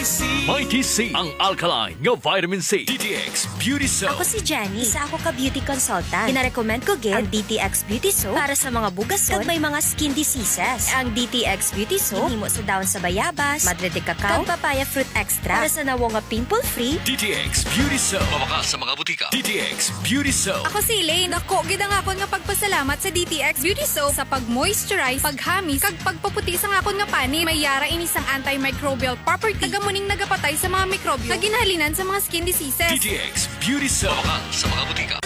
Mighty C, ang alkaline nga vitamin C. DTX Beauty Soap. Ako si Jenny. Isa ako ka beauty consultant. Pinarecommend ko gid ang DTX Beauty Soap para sa mga bugason kag may mga skin diseases. Ang DTX Beauty Soap himo sa dahon sa bayabas, madre de cacao, kag papaya fruit extra para sa nawo nga pimple-free. DTX Beauty Soap. Mabakas sa mga butika. DTX Beauty Soap. Ako si Elaine. Ako gid ang akon nga pagpasalamat sa DTX Beauty Soap sa pag-moisturize, paghamis, kag pagpaputi sa akon nga pani. May yara ini sang antimicrobial property. Kagamuning nagapatay sa mga mikrobyo na ginahalinan sa mga skin diseases. DTX Beauty Soap. Mabakas sa mga butika.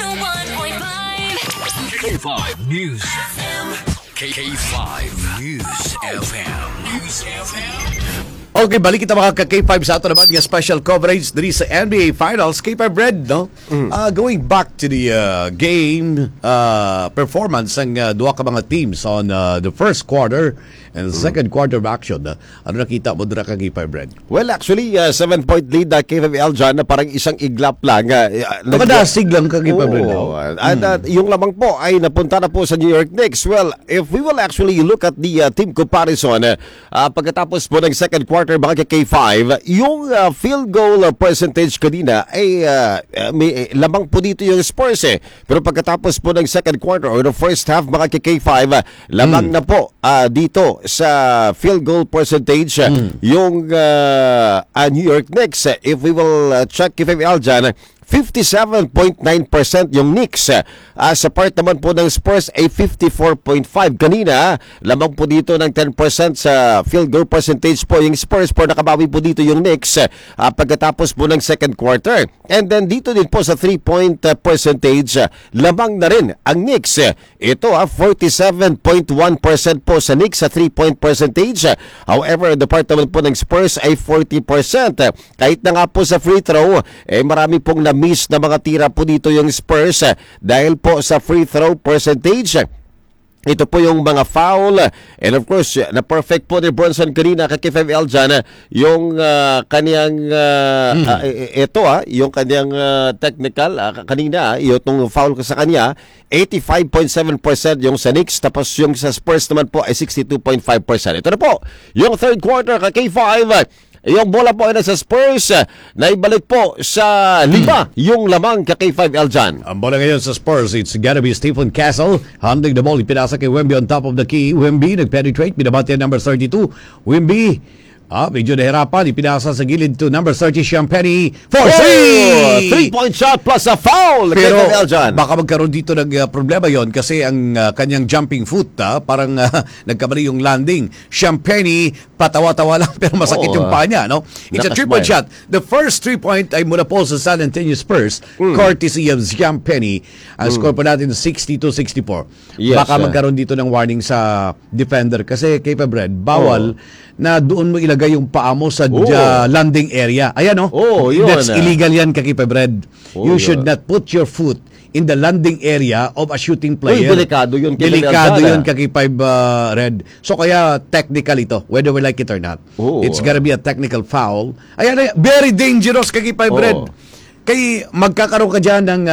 101.5 K5 News FM. K5 News FM. News FM. Okay, balik kita mga ka-K5 sa ato naman nga special coverage diri sa NBA Finals. K5 Red, no? Going back to the game performance ng duha ka mga teams on the first quarter and second quarter of action. Ano nakita mo dira ka K5 Red? Well, actually, 7-point lead na KFL dyan na parang isang iglap lang. Nakadasig lang ka K5 Red. At yung lamang po ay napunta na po sa New York Knicks. Well, if we will actually look at the team comparison, pagkatapos po ng second quarter, mga K5, yung field goal percentage kanina ay may lamang po dito yung Spurs Pero pagkatapos po ng second quarter or the first half, mga K5, lamang na po dito sa field goal percentage yung New York Knicks. If we will check KFL dyan, 57.9% yung Knicks. Sa part naman po ng Spurs ay 54.5%. Kanina, lamang po dito ng 10% sa field goal percentage po yung Spurs, pero nakabawi po dito yung Knicks pagkatapos po ng second quarter. And then dito din po sa 3-point percentage, lamang na rin ang Knicks. Ito 47.1% po sa Knicks sa 3-point percentage. However, the part naman po ng Spurs ay 40%. Kahit na nga po sa free throw, marami pong miss na mga tira po dito yung Spurs dahil po sa free throw percentage. Ito po yung mga foul and of course na perfect po ni Bronson kanina kay KFL dyan yung kaniyang yung kaniyang technical kanina yung foul ko sa kanya 85.7% yung sa Knicks, tapos yung sa Spurs naman po ay 62.5%. Ito na po yung third quarter kay K5. Yung bola po ay nasa Spurs, naibalik po sa 5 yung lamang kay K5 Eljan. Ang bola ngayon sa Spurs, it's gotta be Stephen Castle. Handling the ball, ipinasa kay Wemby on top of the key. Wemby, nag-penetrate, binabati ang number 32. Wemby, medyo nahirapan, ipinasa sa gilid to number 30, Champagny for 3-point shot plus a foul. Pero baka magkaroon dito ng problema yon kasi ang kanyang jumping foot, parang nagkamali yung landing. Champagny, patawa-tawa lang pero masakit yung paa niya, no? It's a 3-point shot. The first 3-point ay mula po sa San Antonio Spurs, courtesy of Champagny. Ang score po natin 62-64. Yes, baka magkaroon dito ng warning sa defender kasi kay Fabred, bawal na doon mo ilagay yung paa mo sa landing area. Ayan, no? Yun. That's illegal yan, Kakipa Bread. You should not put your foot in the landing area of a shooting player. Delikado yun. Delikado yun, Kakipa Red. So kaya technical ito, whether we like it or not. It's gotta be a technical foul. Ayan, very dangerous, Kakipa Red. Kay magkakaroon ka dyan ng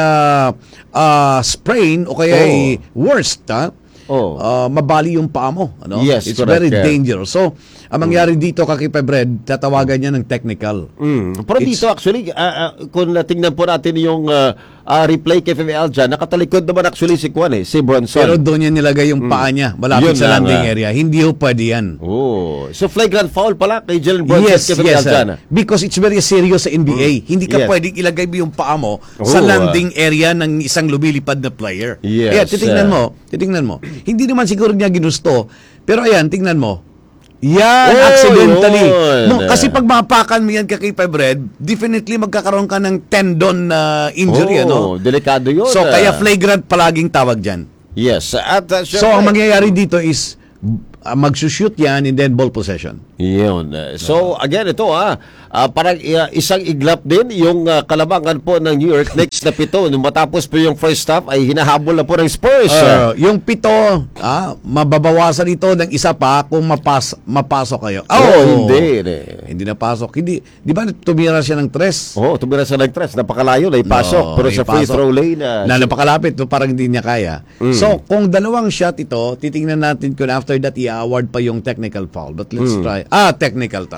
sprain o kaya worst, mabali yung paa mo. Ano? Yes, it's correct, very dangerous. So, ang mangyari dito, Kakipa Bread, tatawagan niya ng technical. Pero dito actually, kung natingnan po natin yung replay kay FML dyan, nakatalikod naman actually si Bronson. Pero doon niya nilagay yung paa niya, malapit sa landing area. Hindi ho pwede yan. So flagrant foul pala kay Jalen Bronson kay FML dyan. Because it's very serious sa NBA. Hindi ka pwedeng ilagay yung paa mo sa landing area ng isang lumilipad na player. Kaya titingnan mo. Hindi naman siguro niya ginusto. Pero ayan, tingnan mo. Yan, accidentally. No, kasi pag mapakan mo yan kay Red, definitely magkakaroon ka ng tendon injury. Delikado yun. So, kaya flagrant palaging tawag dyan. Yes. At, so, ang mangyayari dito is magsushoot yan and then ball possession. Yun. So, again, ito parang isang iglap din yung kalabangan po ng New York Knicks na 7. Nung matapos po yung first half ay hinahabol na po ng Spurs. Yung 7, mababawasan ito ng isa pa kung mapasok kayo. Hindi. Hindi napasok. Hindi, di ba tumira siya ng 3? Tumira siya ng 3. Napakalayo na ipasok. Pero sa free throw lane napakalapit, parang hindi niya kaya. So, kung dalawang shot ito, titingnan natin kung after that i-award pa yung technical foul. But let's try. Technical talaga.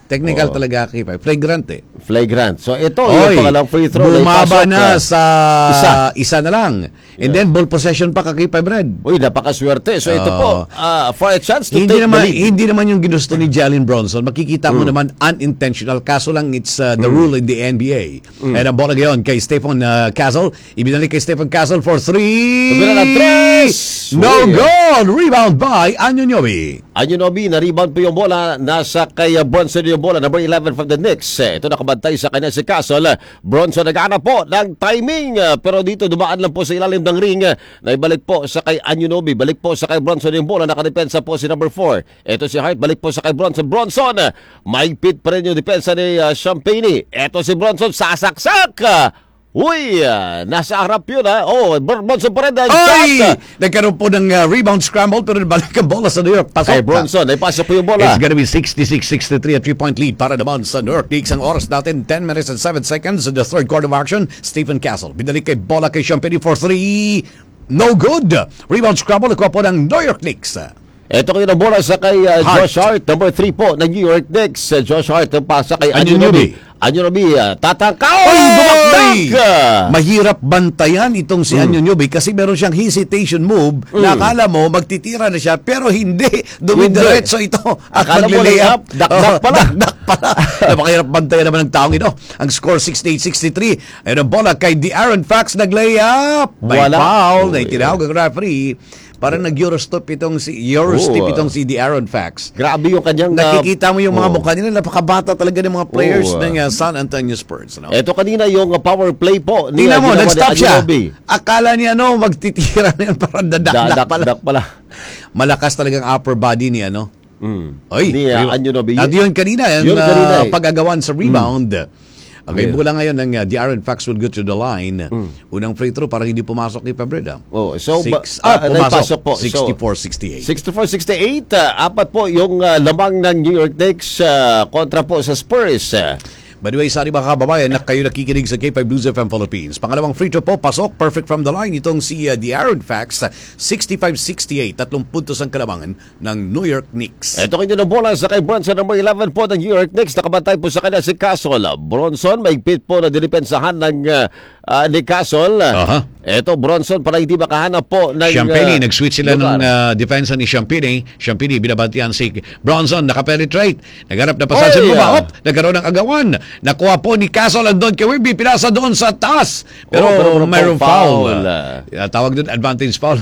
Technical talaga, K5. Flagrant eh. Flagrant. So ito, yung pangalang free throw. Bumaba na sa isa na lang. And then, ball possession pa kay K5 Red. Uy, napakaswerte. So ito po, for a chance to Hindi take naman, the lead. hindi naman yung ginusto ni Jalen Bronson. Makikita mo naman unintentional. Kaso lang, it's the rule in the NBA. And ang bola ngayon kay Stephen Castle. Ibinalik kay Stephen Castle for 3. Tumira na 3. No good! Rebound by Anunoby. Anunoby, na-rebound po yung bola. Nasa kay Bronson yung bola. Number 11 from the Knicks. Ito nakabantay sa kanya si Castle. Bronson naghanap po ng timing. Pero dito dumaan lang po sa ilalim ng ring. Naibalik po sa kay Anunoby. Balik po sa kay Bronson yung bola. Nakadepensa po si number 4. Ito si Hart. Balik po sa kay Bronson. Bronson, maigpit pa rin yung depensa ni Champagne. Ito si Bronson. Sasaksak! Uy, nasa harap yun ha. Oh, Bronson pa rin. Ay! Nagkaroon po ng rebound scramble pero balik ang bola sa New York. Pasok Kay Bronson, ay pasok po yung bola. It's gonna be 66-63 a 3-point lead para naman sa New York Knicks. Ang oras natin, 10 minutes and 7 seconds in the third quarter of action. Stephen Castle. Binalik kay bola kay Champagne for 3. No good. Rebound scramble. Nakuha po ng New York Knicks. Ito kayo ng bola sa kay Josh Hart, number 3 po ng New York Knicks. Josh Hart ang pasa kay Anunoby. Anunoby, tatangkaw! Dumakdak! Mahirap bantayan itong si Anunoby kasi meron siyang hesitation move na akala mo magtitira na siya pero hindi. Dumidiretso ito at akala mo layup, dakdak pala. Dakdak pala. Napakahirap bantayan naman ng taong ito. Ang score 68-63. Ayun ang bola kay De'Aaron Fox nag-layup. May foul na itinawag ang referee. Parang nag-Eurostep itong si De'Aaron Fox. Grabe yung kanyang... Nakikita mo yung mga mukha nila. Napakabata talaga ng mga players ng San Antonio Spurs. No? Ito kanina yung power play po. Tingnan mo, nag-stop siya. Akala niya magtitira na yan para dadakdak pala. Malakas talagang upper body niya, no? Oy, Anunoby. At yun kanina, pag-agawan sa rebound. Okay, mula ngayon ng De'Aaron Fox will go to the line. Unang free throw parang hindi pumasok ni Pabreda. Pumasok po. 64-68. 64-68. Apat po yung lamang ng New York Knicks kontra po sa Spurs. By the way, sa mga kababayan na kayo nakikinig sa K5 News FM Philippines. Pangalawang free throw po, pasok, perfect from the line. Itong si De'Aaron Fox, 65-68, 3 puntos ang kalamangan ng New York Knicks. Ito kayo ng bola sa kay Bronson, number 11 po ng New York Knicks. Nakabantay po sa kanya si Castle. Bronson, maigpit po na dinipensahan ng ni Castle. Ito, Bronson, para hindi makahanap po ng... Champagne, nag-switch sila ng depensa ni Champagne. Champagne, binabantihan si Bronson, nakapenetrate. Nagharap na pasan si Bubahop. Nagkaroon ng agawan. Nakuha po ni Castle and doon kay Wimby. Pinasa doon sa taas. Pero mayroong foul. Tawag doon, advantage foul.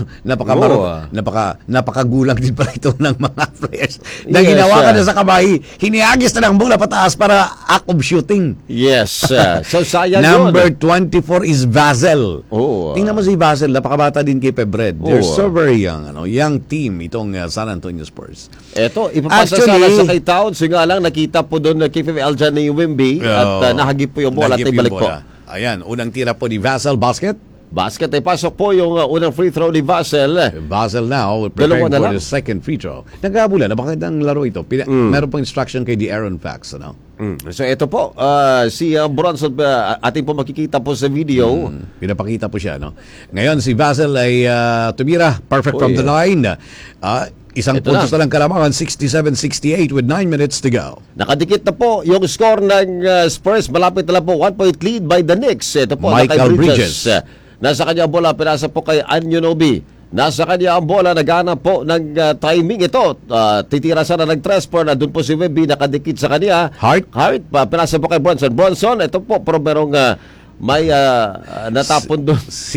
Napakagulang din pa ito ng mga players. Na ginawa ka na sa kamay. Hiniagis na ng bola pataas para act of shooting. Yes. So, sayang Number 24 is Vassell. Tingnan mo si Vassell, napakabata din kay Pebred. They're so very young. Young team itong San Antonio Spurs. Ito, ipapasa sana sa kay Towns. Yung nga lang, nakita po doon na kay Eljan ni Wimby at nahagip po yung bola at ibalik po. Ayan, unang tira po ni Vassell, basket ay pasok po yung unang free throw ni Vassell. Vassell now preparing for the second free throw. Nagkabula, napakagandang laro ito. Meron pong instruction kay De'Aaron Fox. So ito po, si Bronson, ating po makikita po sa video. Pinapakita po siya. Ngayon si Vassell ay tumira, perfect from the line. Isang puntos na lang kalamangan, 67-68 with 9 minutes to go. Nakadikit na po yung score ng Spurs. Malapit na lang po, 1-point lead by the Knicks. Ito po, Michael Bridges. Nasa kanya ang bola, pinasa po kay Anunoby. Nasa kanya ang bola, naghanap po ng timing ito. Titira sana ng 3 na doon po si Wemby, nakadikit sa kanya. Hart, pinasa po kay Bronson. Bronson, ito po, pero merong may natapon doon. Si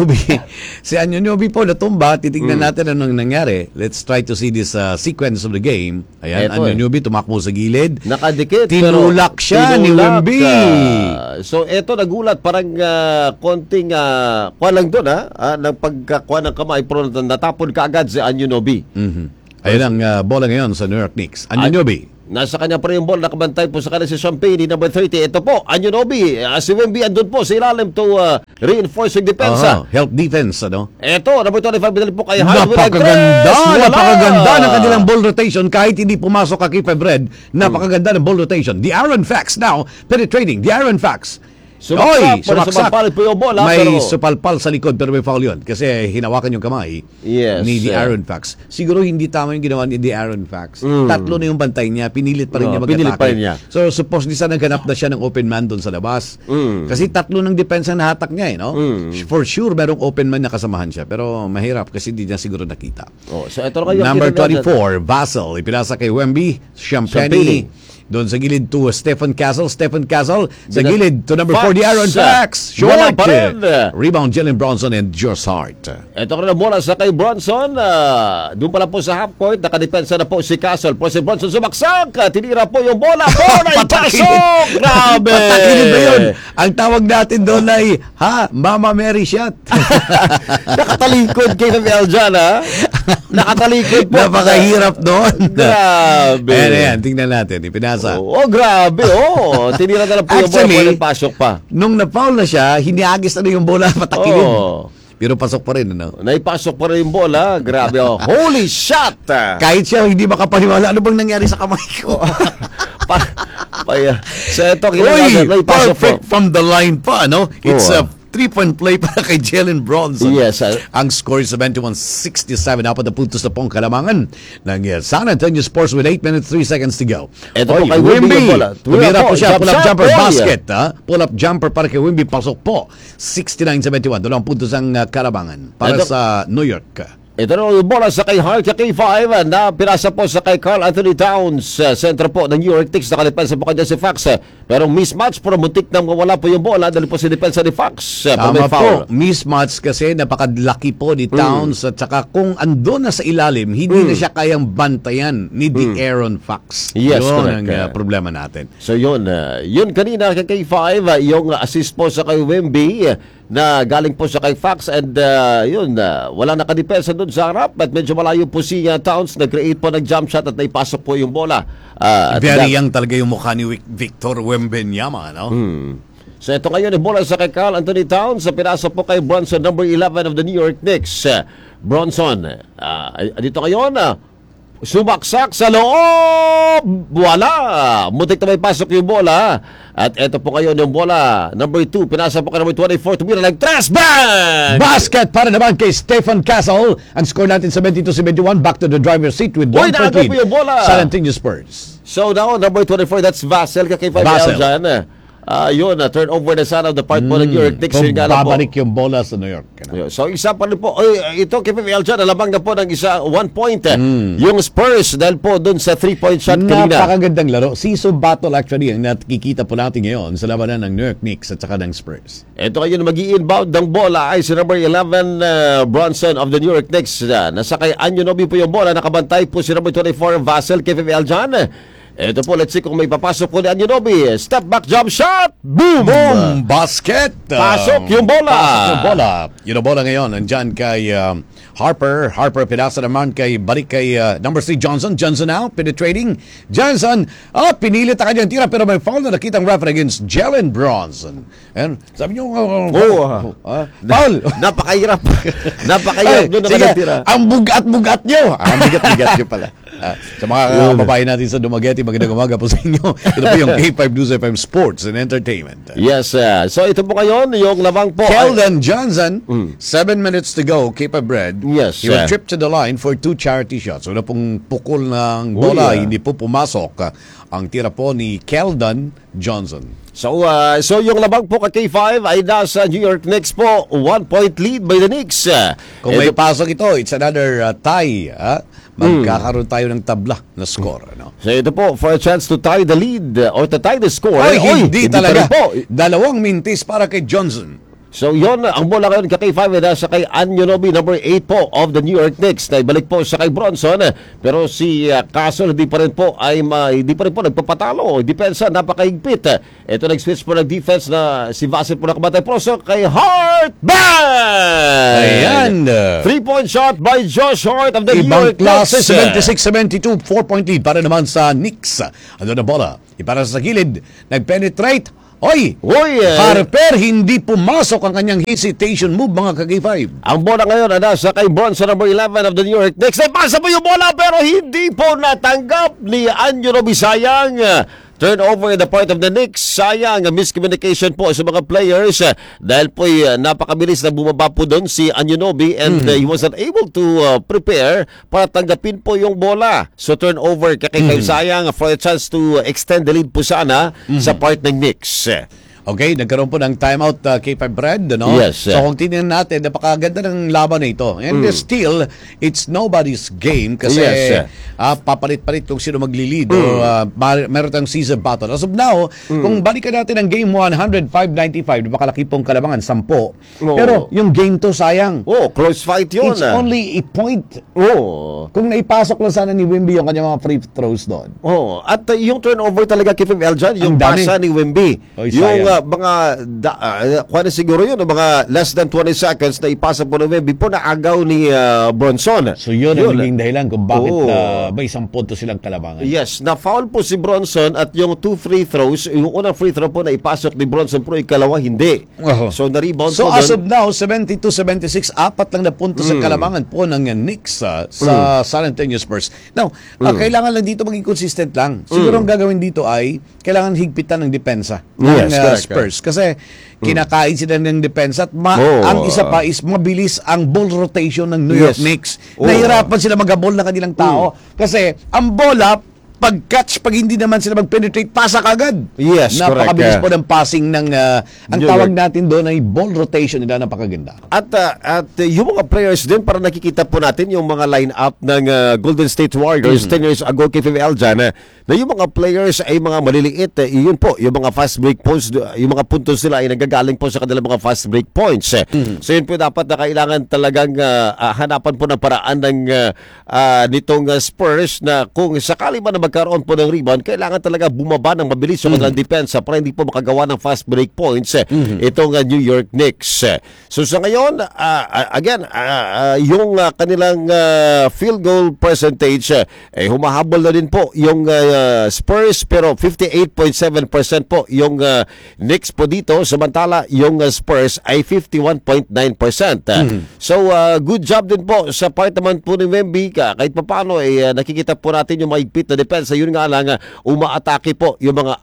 Anunoby po natumba. Titignan natin anong nangyari. Let's try to see this sequence of the game. Ayan, Anunoby tumakbo sa gilid. Nakadikit. Tinulak siya ni Wemby. So eto nagulat parang konting kuha lang doon ng pagkakuha ng kamay pero natapon kaagad si Anunoby. Ayun ang bola ngayon sa New York Knicks. Anunoby. Nasa kanya pa rin yung ball, nakabantay po sa kanya si Champagne, number 30. Ito po, Anunoby, si Wemby andun po sa ilalim to reinforce yung depensa. Help defense, Ito, number 25, binalik po kay Hart. Napakaganda ng kanilang ball rotation kahit hindi pumasok kay Pebred. Napakaganda ng ball rotation. De'Aaron Fox now penetrating. De'Aaron Fox. Sumaksak. Sumapal po yung bola. May pero supalpal sa likod pero may foul yun. Kasi hinawakan yung kamay ni De'Aaron Fox. Siguro hindi tama yung ginawa ni De'Aaron Fox. Tatlo na yung bantay niya. Pinilit pa rin niya mag-atake. So supposedly sana naghanap na siya ng open man doon sa labas. Kasi tatlo ng depensa na hatak niya. No? For sure, merong open man na kasamahan siya. Pero mahirap kasi hindi niya siguro nakita. So ito kayo, Number 24, Vassell. Ipinasa kay Wemby. Champagne. Doon sa gilid to Stephen Castle. Sa gilid to number 4, De'Aaron Fox. Short. Rebound, Jalen Bronson and Josh Hart. Ito ko na bola sa kay Bronson. Doon pala po sa half court. Nakadepensa na po si Castle. Po si Bronson sumaksak. Tinira po yung bola. Pasok! Grabe! Patakilid ba yun? Ang tawag natin doon ay, Mama Mary shot. Nakatalikod kay Rafael dyan, ha? Nakatalikod po. Napakahirap doon. Grabe. Ayan, tingnan natin. Ipinasa. Grabe. Tinira na lang po yung bola. Pasok pa. Nung na-foul na siya, hiniagis na yung bola patakilid. Pero pasok pa rin, ano? Naipasok pa rin yung bola. Grabe, Holy shot! Kahit siya hindi makapaniwala, ano bang nangyari sa kamay ko? So ito, perfect from the line pa, no? It's a 3-point play para kay Jalen Bronson. Yes. Ang score is 71-67. Apat na puntos na pong kalamangan ng San Antonio Spurs with 8 minutes 3 seconds to go. Ito po kay Wemby. Tumira po siya. Pull-up jumper basket. Pull-up jumper para kay Wemby. Pasok po. 69-71. Dalawang puntos ang kalamangan para sa New York. Ito na yung bola sa kay Hart, kay 5 na pinasa po sa kay Karl Anthony Towns, center po ng New York Knicks. Nakalipensa po kanya si Fox. Pero mismatch, pero muntik na mawala po yung bola dahil po si depensa ni Fox. Tama po, mismatch kasi napakadlaki po ni Towns at saka kung andun na sa ilalim, hindi na siya kayang bantayan ni De'Aaron Fox. Yes, yun ang problema natin. So yun kanina kay 5, yung assist po sa kay Wemby na galing po sa kay Fox and wala nakadepensa doon sa harap at medyo malayo po si Towns, nag-create po ng jump shot at naipasok po yung bola. Very young talaga yung mukha ni Victor Wembanyama, no? So ito ngayon yung bola sa kay Karl Anthony Towns, pinasa po kay Bronson, number 11 of the New York Knicks. Bronson, dito ngayon, sumaksak sa loob. Wala. Muntik na may pasok yung bola. At ito po ngayon yung bola. Number 2, pinasa po kay number 24. Tumira ng trash bang! Basket para naman kay Stephen Castle. Ang score natin 72-71. Back to the driver's seat with 1-point lead. San Antonio Spurs. So now, number 24, that's Vassell. Kay 5 dyan. Turnover na sana the part po ng New York Knicks. Babalik yung bola sa New York. So isa pa rin po, ito kay PPL dyan, alamang na po ng isa 1 point. Yung Spurs dahil po dun sa 3-point shot kanina. Napakagandang laro. Season battle actually ang nakikita po natin ngayon sa labanan ng New York Knicks at saka ng Spurs. Ito ngayon mag-i-inbound ng bola ay si number 11 Bronson of the New York Knicks. Nasa kay Anunoby po yung bola, nakabantay po si number 24 Vassell kay PPL dyan. Ito po, let's see kung may papasok po ni Anunoby. Step back jump shot. Boom! Boom! Basket! Pasok yung bola! Yung bola ngayon, nandyan kay Harper. Harper pinasa naman balik kay number 3 Johnson. Johnson now, penetrating. Johnson, pinilit na kanyang tira pero may foul na nakitang referee against Jalen Bronson. And sabi niyo, foul! Napakahirap. Napakahirap doon na tira. Ang bugat-bugat niyo. Ang bigat-bigat niyo pala. Sa mga babae natin sa Dumaguete, magandang umaga po sa inyo. Ito po yung K5 News FM Sports and Entertainment. Yes, so ito po ngayon, yung lamang po. Keldon Johnson, 7 minutes to go, K5 Bread. Yes. He was tripped to the line for 2 charity shots. Wala pong pukol ng bola, hindi po pumasok ang tira po ni Keldon Johnson. So yung labang po kay K5 ay nasa New York Knicks po, 1-point lead by the Knicks. Kung may pasok ito, it's another tie. Magkakaroon tayo ng tabla na score. No? So ito po, for a chance to tie the lead or to tie the score. Hindi talaga po. 2 mintis para kay Johnson. So yon ang bola ngayon kay 5 nasa kay Anunoby, number 8 po of the New York Knicks. Naibalik po sa kay Bronson, pero si Castle hindi pa rin po nagpapatalo. Depensa napakahigpit. Ito nag-switch po ng defense na si Vassell po nakabatay proso kay Hart. Bang! Ayan! 3-point shot by Josh Hart of the New York Knicks. 76-72, 4-point lead para naman sa Knicks. Ano na bola? Ipara sa gilid, nag-penetrate. Harper hindi pumasok ang kanyang hesitation move, mga kag-5. Ang bola ngayon nasa kay Bronson, number 11 of the New York Knicks. Pasa po yung bola pero hindi po natanggap ni Anunoby. Sayang. turnover in the part of the Knicks. Sayang, miscommunication po sa mga players dahil po napakabilis na bumaba po doon si Anunoby and he was not able to prepare para tanggapin po yung bola. So turnover, kaya sayang for a chance to extend the lead po sana sa part ng Knicks. Okay, nagkaroon po ng timeout K5 Red, no? Yes. So kung tingnan natin, napakaganda ng laban na ito. And still, it's nobody's game kasi papalit-palit kung sino maglilid o meron tayong season battle. As of now, kung balikan natin ang game 105-95, napakalaki pong kalabangan, 10. Pero yung game to, sayang. Close fight yun. It's only a point. Kung naipasok lang sana ni Wemby yung kanyang mga free throws doon. At yung turnover talaga kay Eljan, yung pasa ni Wemby. Yung mga siguro yun, mga less than 20 seconds na ipasa po ng Wemby po na agaw ni Bronson. So yun ang naging dahilan kung bakit may 10 punto silang kalabangan. Yes, na-foul po si Bronson at yung 2 free throws, yung unang free throw po na ipasok ni Bronson pero ikalawa hindi. So na-rebound po as of now, 72-76, 4 lang na punto sa kalabangan po ng Knicks sa San Antonio Spurs. Now, kailangan lang dito maging consistent lang. Siguro ang gagawin dito ay kailangan higpitan ng depensa ng Spurs. Kasi kinakain sila ng depensa at ang isa pa is mabilis ang ball rotation ng New York Knicks. Nahirapan sila mag-ball ng kanilang tao kasi ang bola pag-catch, pag hindi naman sila mag-penetrate, pasa kagad. Yes, napakabilis correct. Po ng passing ng ang tawag natin doon ay ball rotation nila, napakaganda. At yung mga players din, para nakikita po natin yung mga line-up ng Golden State Warriors 10 years ago kay Eljan, na yung mga players ay mga maliliit. Yun po, yung mga fast break points, yung mga puntos nila ay nagagaling po sa kanilang mga fast break points. So yun po dapat na kailangan talagang hanapan po ng paraan ng nitong Spurs na kung sakali man na magkaroon po ng rebound, kailangan talaga bumaba ng mabilis sa kanilang depensa para hindi po makagawa ng fast break points itong New York Knicks. So sa ngayon, again, yung kanilang field goal percentage, humahabol na din po yung Spurs, pero 58.7% po yung Knicks po dito, samantala yung Spurs ay 51.9%. So good job din po sa part naman po ni Wemby, kahit pa paano nakikita po natin yung maigpit na depensa. Yun nga lang, umaatake po yung mga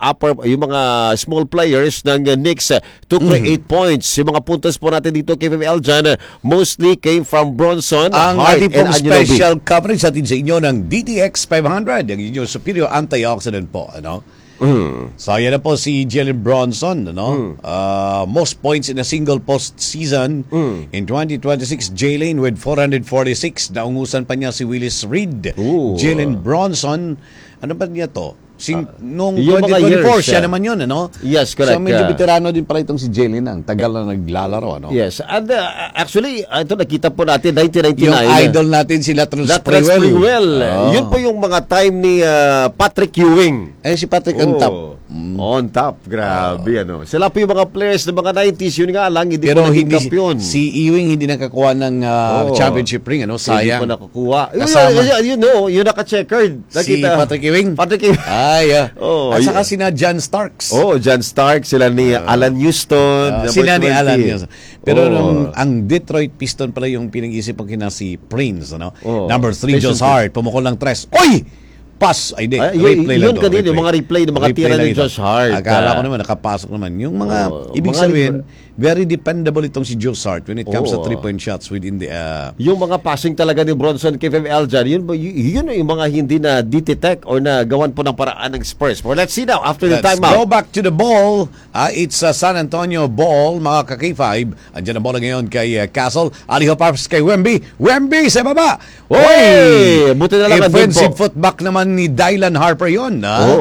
small players ng Knicks to create points. Yung mga puntos po natin dito kay Eljan mostly came from Bronson, ang Hart, ating pong and Anunoby. special coverage natin sa inyo ng DTX 500, ang inyong superior antioxidant po, ano? So yan na po si Jalen Bronson, no? Most points in a single postseason in 2026. Jalen with 446. Naungusan pa niya si Willis Reed. Jalen Bronson, ano ba niya to? Noong 2024, siya naman yun, ano? Yes, correct. So medyo veterano din pala itong si Jalen, ang tagal na naglalaro, ano? Yes, and actually, ito nakita po natin, 1999. Yung idol natin si Latrell Sprewell. Yun po yung mga time ni Patrick Ewing. Si Patrick on top. On top, grabe ano. Sila po yung mga players ng mga 90s, yun nga lang, hindi po naging kampiyon. Si Ewing hindi nakakuha ng championship ring, ano? Sayang. Hindi po nakakuha. Yun naka-checkered. Si Patrick Ewing? Patrick Ewing. At saka sina John Starks. John Starks, sila ni Alan Houston. Sila ni Alan Houston. Pero ang Detroit Piston pala yung pinag-isip ang kina si Prince, ano? Number 3, Josh Hart, pumukol ng 3. Oy! Pass! Ay, di. Replay lang yun kanina, yung mga replay ng mga tira ni Josh Hart. Akala ko naman, nakapasok naman. Yung mga, ibig sabihin, very dependable itong si Josh Hart when it comes to 3-point shots within the... Yung mga passing talaga ni Bronson kay Eljan, yun yung mga hindi na detect or na gawan po ng paraan ng Spurs. Well, let's see now, after the timeout. Let's go back to the ball. It's San Antonio ball, mga ka-K5. Andiyan ang bola ngayon kay Castle. Aliho Parks kay Wemby. Wemby sa baba! Oy! Buti na lang offensive footback naman ni Dylan Harper yun.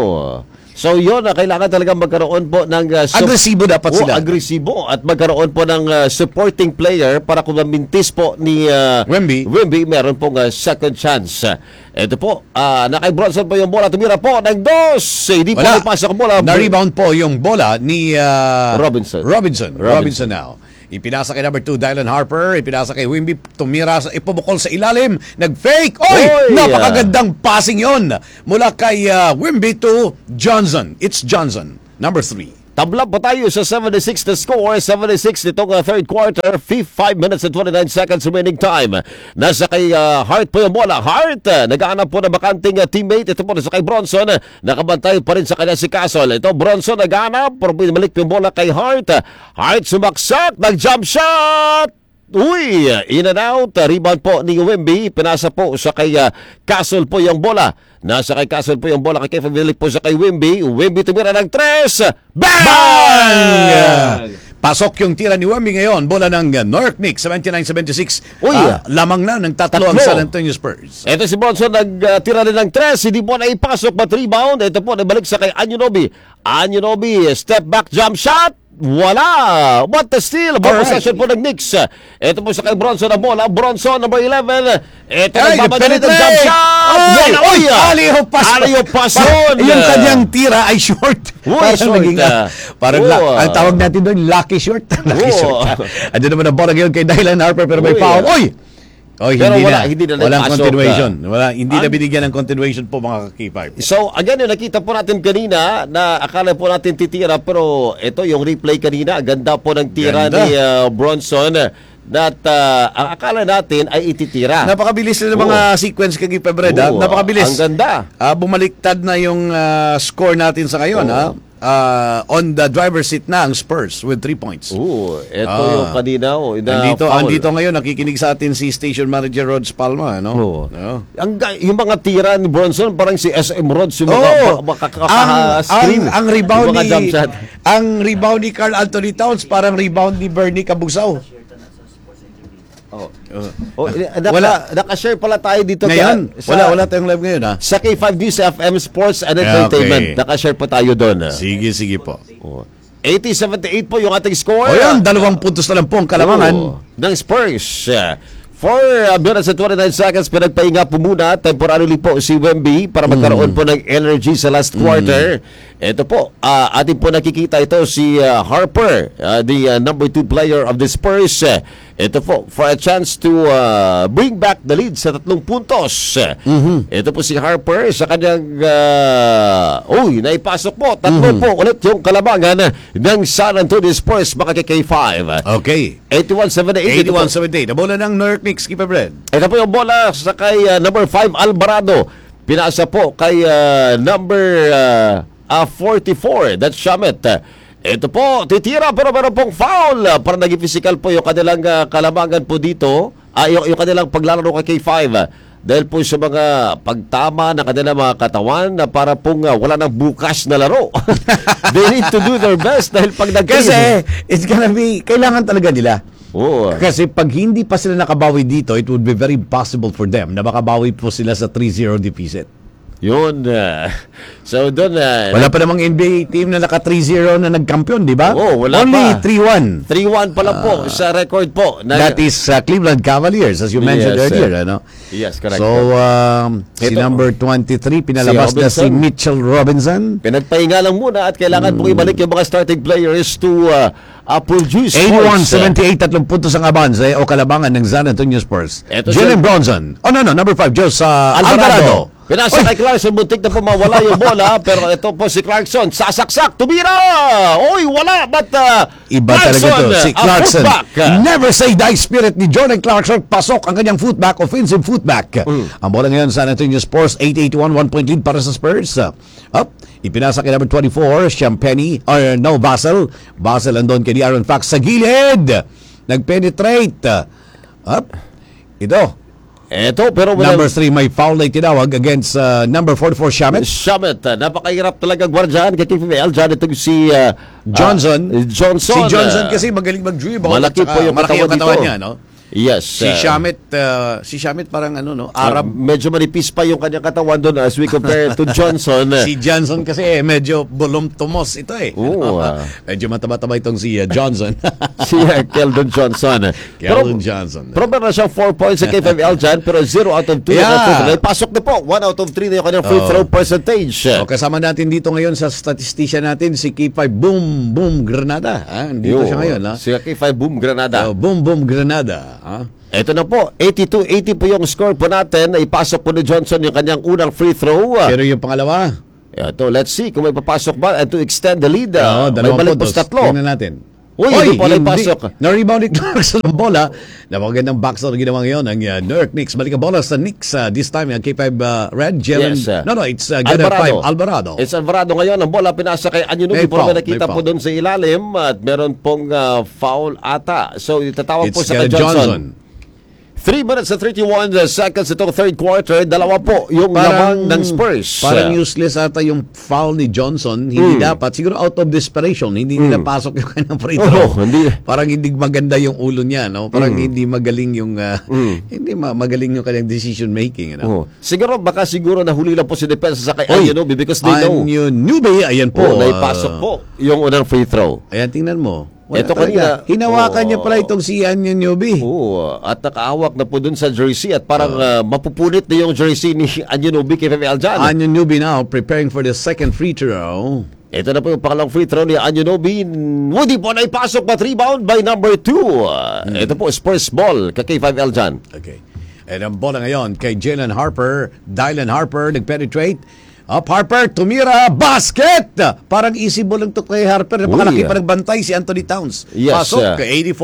So yun, kailangan talaga magkaroon po ng... agresibo dapat sila. Agresibo at magkaroon po ng supporting player para kung mamintis po ni Wemby, meron pong second chance. Ito po, nakay Bronson po yung bola. Tumira po ng 2. Hindi po napasok ang bola. Na-rebound po yung bola ni Robinson now. Ipinasa kay number 2, Dylan Harper. Ipinasa kay Wemby. Tumira, ipumukol sa ilalim. Nag-fake. Napakagandang passing yon mula kay Wemby to Johnson. It's Johnson, number 3. Tabla pa tayo sa 76 na score. 76 nitong third quarter. 5 minutes and 29 seconds remaining time. Nasa kay Hart po yung bola. Hart, nag-aanap po na bakanting teammate. Ito po nasa kay Bronson. Nakabantay pa rin sa kanya si Castle. Ito Bronson nag-aanap. Pero bumalik po yung bola kay Hart. Hart sumaksak. Nag-jump shot. Uy, in and out. Rebound po ni Wemby. Pinasa po sa kay Castle po yung bola. Nasa kay Castle po yung bola. Kay Kevin Villic po sa kay Wemby. Wemby tumira ng 3. Bang! Pasok yung tira ni Wemby ngayon. Bola ng North Knicks, 79-76. Uy, lamang na ng tatlo ang San Antonio Spurs. Ito si Bronson nagtira rin ng 3. Hindi po na ipasok, but rebound. Ito po, nabalik sa kay Anunoby. Anunoby, step back jump shot. Wala! What a steal! Ball possession po ng Knicks. Ito po sa kay Bronson na bola. Bronson, number 11. Ito nagbabalik ng jump shot! Uy! Aliho pason! Yung kanyang tira ay short. Uy, short. Parang ang tawag natin doon, lucky short. Lucky short. Ando naman ang bola ngayon kay Dylan Harper pero may foul. Uy! Pero hindi na walang continuation. Hindi na binigyan ng continuation po mga K5. So, again, yung nakita po natin kanina na akala po natin titira pero ito yung replay kanina. Ganda po ng tira ni Bronson that ang akala natin ay ititira. Napakabilis na mga sequence kay Febreda. Napakabilis. Ang ganda. Bumaliktad na yung score natin sa ngayon. On the driver's seat na ang Spurs with 3 points. Ito yung kanina. Andito ngayon, nakikinig sa atin si Station Manager Rods Palma. Yung mga tira ni Bronson, parang si SM Rods, yung mga makaka-screen. Ang rebound ni Karl Anthony Towns, parang rebound ni Bernie Cabusao. Naka-share pala tayo dito ngayon. Wala tayong live ngayon sa K5 News FM Sports and Entertainment. Naka-share pa tayo doon. Sige po. 80-78 po yung ating score. 2 puntos na lang po ang kalamangan ng Spurs. 4 minutes and 29 seconds, pinagpahinga po muna temporarily po si Wemby para magkaroon po ng energy sa last quarter. Ito po, atin po nakikita ito si Harper, the number 2 player of the Spurs. Ito po, for a chance to bring back the lead sa 3 puntos. Ito po si Harper sa kanyang naipasok po. 3 po ulit yung kalabangan ng San Antonio Spurs, mga K5. Okay. 81-78. 81-78. Bola ng North Knicks, Keeper Brad. Ito po yung bola sa kay number 5 Alvarado. Pinasa po kay number 44, that's Shamet. Ito po, titira pero meron pong foul. Para naging physical po yung kanilang kalamangan po dito. Yung kanilang paglalaro kay K5. Dahil po sa mga pagtama na kanilang mga katawan na para pong wala nang bukas na laro. They need to do their best dahil pag kasi it's gonna be, kailangan talaga nila. Kasi pag hindi pa sila nakabawi dito, it would be very impossible for them na makabawi po sila sa 3-0 deficit. Yun. So doon wala pa namang NBA team na naka 3-0 na nagkampiyon, di ba? Wala Only pa. 3-1 pa lang po sa record po. That is Cleveland Cavaliers, as you mentioned earlier. Yes, correct. So, si number 23, pinalabas na si Mitchell Robinson. Pinagpahinga lang muna at kailangan pong ibalik yung mga starting players to produce 81-78, 3 puntos ang abans o kalabangan ng San Antonio Spurs. Jalen Bronson. Number 5, Diyos Alvarado. Pinasa kay Clarkson, buntik na po mawala yung bola, pero ito po si Clarkson, sasaksak, tumira! Wala, but iba talaga to, si Clarkson. Never say die spirit ni Jordan Clarkson, pasok ang kanyang footback, offensive footback. Ang bola ngayon San Antonio Spurs, 8-81, 1 point lead para sa Spurs. Ipinasa kay number 24, Champagny, Vassell. Vassell andon kay Aaron Fox sa gilid. Nag-penetrate. Ito, pero number 3 may foul na itinawag against number 44 Shamet. Napakahirap talaga gwardiyan kay KPL dyan itong si Johnson. Si Johnson kasi magaling mag-dribble. Malaki po yung katawan niya, Yes. Si Shamet parang Arab. Medyo manipis pa yung kanyang katawan doon as we compare to Johnson. Si Johnson kasi medyo volumtumos ito medyo mataba-taba itong si Johnson. Si Keldon Johnson. Johnson. Pero meron na siyang 4 points sa K5L dyan, pero 0 out of 2. Pasok na po. 1 out of 3 na yung kanyang free throw percentage. Kasama natin dito ngayon sa statistician natin, si K5 Boom Granada. Dito siya ngayon. Si K5 Boom Granada. Boom Granada. Ito na po, 82-80 po yung score po natin. Ipasok po ni Johnson yung kanyang unang free throw. Pero yung pangalawa? Ito, let's see kung may papasok ba and to extend the lead. Oo, May balik po sa 3. Tingnan natin. Uy, hindi pa pasok. Na-rebound ni Clarkson ang bola. Napakagandang backstop na ginawa ngayon ng New York Knicks. Balik ang bola sa Knicks. This time, K5 Red, Jalen. Yes, No, it's Gunner 5, Alvarado. It's Alvarado ngayon. Ang bola pinasa kay Anunoby. Pero may nakita po doon sa ilalim at meron pong foul ata. So, itatawag po sa Johnson. 3 minutes and 31 seconds itong third quarter. Dalawa po yung lamang ng Spurs. Parang useless ata yung foul ni Johnson. Hindi dapat. Siguro out of desperation. Hindi nila pasok yung kanyang free throw. Parang hindi maganda yung ulo niya. No? Parang hindi magaling yung hindi magaling yung kanyang decision making. Siguro nahuli lang po si depensa sa kay Anunoby because they know. Anunoby, ayan po. Naipasok po yung unang free throw. Ayan, tingnan mo. Ito kanina. Hinawakan niya pala itong si Anunoby. At nakaawak na po dun sa jersey at parang mapupunit na yung jersey ni Anunoby kay Aljan. Anunoby now preparing for the second free throw. Ito na po yung pangalang free throw ni Anunoby. Hindi po na ipasok but rebound by number 2. Ito po Spurs ball kay K5 Aljan. Okay. And ang bola ngayon kay Jalen Harper. Dylan Harper nag-penetrate. Up Harper, tumira, basket! Parang easy ball lang to kay Harper. Napakalaki pa nagbantay si Anthony Towns. Yes, pasok,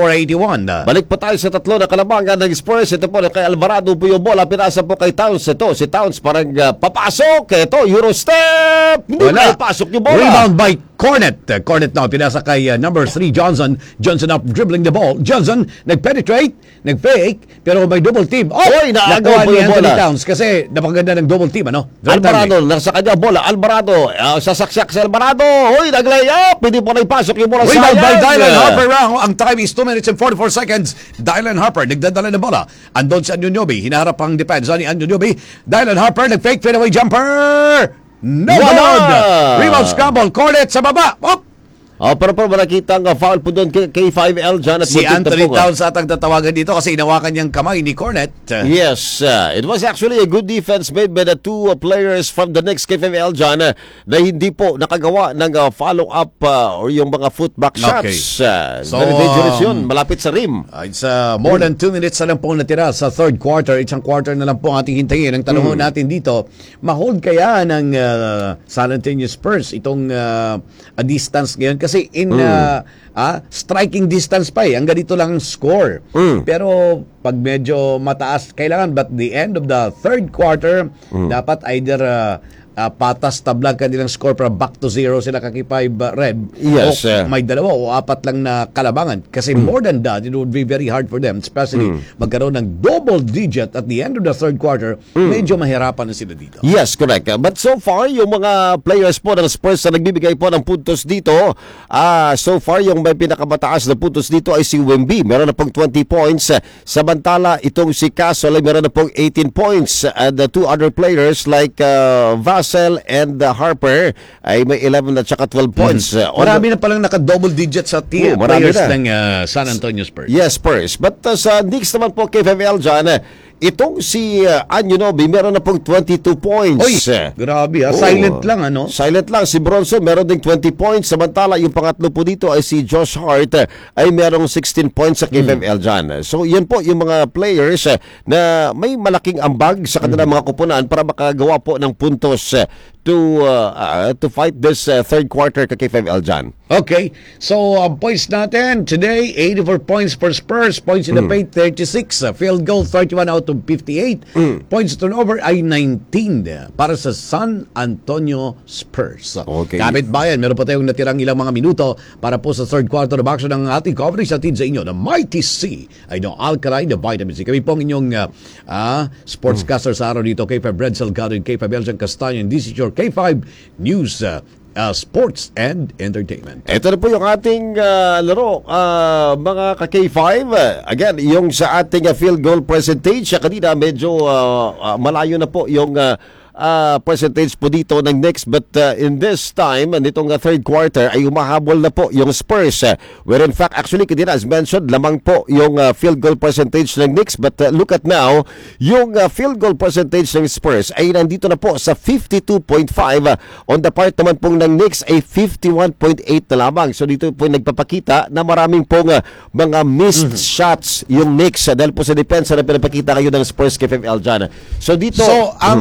84-81. Balik pa tayo sa tatlo na kalamangan ng Spurs. Ito po kay Alvarado po yung bola. Pinasa po kay Towns. Ito, si Towns parang papasok. Ito, Eurostep! Hindi na ipasok yung bola. Rebound by Cornet. Cornet now, pinasa kay number 3, Johnson. Johnson up dribbling the ball. Johnson, nag-penetrate, nag-fake, pero may double team. Naagaw po yung Anthony bola. Towns kasi napakaganda ng double team, ano? Alvarado, nasa kanya bola. Alvarado, sasaksak si Alvarado. Nag-lay up. Hindi po na ipasok yung bola. Rebound by Dylan Harper. Ang time is 2 minutes and 44 seconds. Dylan Harper, nagdadala ng bola. Andon si Anunoby. Hinaharap ang defense ni Anunoby. Dylan Harper, nag-fake fadeaway jumper. No good. Rebound scramble. Cornet sa baba. Pero nakita ang foul po doon kay K5L dyan. At si Anthony Towns atang tatawagan dito kasi inawakan niyang kamay ni Cornet. Yes, it was actually a good defense made by the two players from the next K5L dyan na hindi po nakagawa ng follow-up or yung mga footback shots. So, very dangerous yun, malapit sa rim. It's more than 2 minutes na lang po natira sa third quarter. Isang quarter na lang po ating hintayin. Ang tanong natin dito, ma-hold kaya ng San Antonio Spurs itong a distance ngayon? Kasi in striking distance pa ang ganito lang score. Pero pag medyo mataas, kailangan but the end of the third quarter, dapat either patas tablag kanilang score para back to 0 sila kaki-5 red. Yes, o may 2 o 4 lang na kalabangan. Kasi more than that, it would be very hard for them, especially magkaroon ng double digit at the end of the third quarter. Medyo mahirapan na sila dito. Yes, correct. But so far, yung mga players po ng Spurs na nagbibigay po ng puntos dito, so far, yung may pinakamataas na puntos dito ay si Wemby. Meron na pong 20 points. Samantala, itong si Castle ay meron na pong 18 points. And the two other players like Vassell and Harper ay may 11 at saka 12 points. Marami na palang naka-double digit sa players ng San Antonio Spurs. Yes, Spurs. But sa Knicks naman po kay FML dyan, itong si Anunoby meron na pong 22 points. Oy, grabe silent lang ano? Silent lang. Si Bronson meron ding 20 points. Samantala, yung pangatlo po dito ay si Josh Hart ay merong 16 points sa KFML dyan. So, yan po yung mga players na may malaking ambag sa kanilang mga kupunan para makagawa po ng puntos to fight this third quarter kay KFML dyan. Okay. So, points natin today, 84 points for Spurs. Points in the paint, 36. Field goal, 31 out of 58. Points turnover ay 19 para sa San Antonio Spurs. Okay. Kapit bayan, meron pa tayong natirang ilang mga minuto para po sa third quarter of action ng ating coverage natin sa inyo. The Mighty C ay no Alkaline, the Vitamin C. Kami pong inyong sportscaster sa araw dito, K5 Red Salgado and K5 Eljan Castaño. And this is your K5 News Sports and Entertainment. Ito na po yung ating laro, mga ka-K5. Again, yung sa ating field goal percentage, kanina medyo malayo na po yung percentage po dito ng Knicks, but in this time, nitong third quarter ay umahabol na po yung Spurs, where in fact actually kanina as mentioned lamang po yung field goal percentage ng Knicks, but look at now, yung field goal percentage ng Spurs ay nandito na po sa 52.5, on the part naman pong ng Knicks ay 51.8 na lamang. So dito po nagpapakita na maraming pong mga missed shots yung Knicks dahil po sa depensa na pinapakita kayo ng Spurs kay FML dyan. So dito ang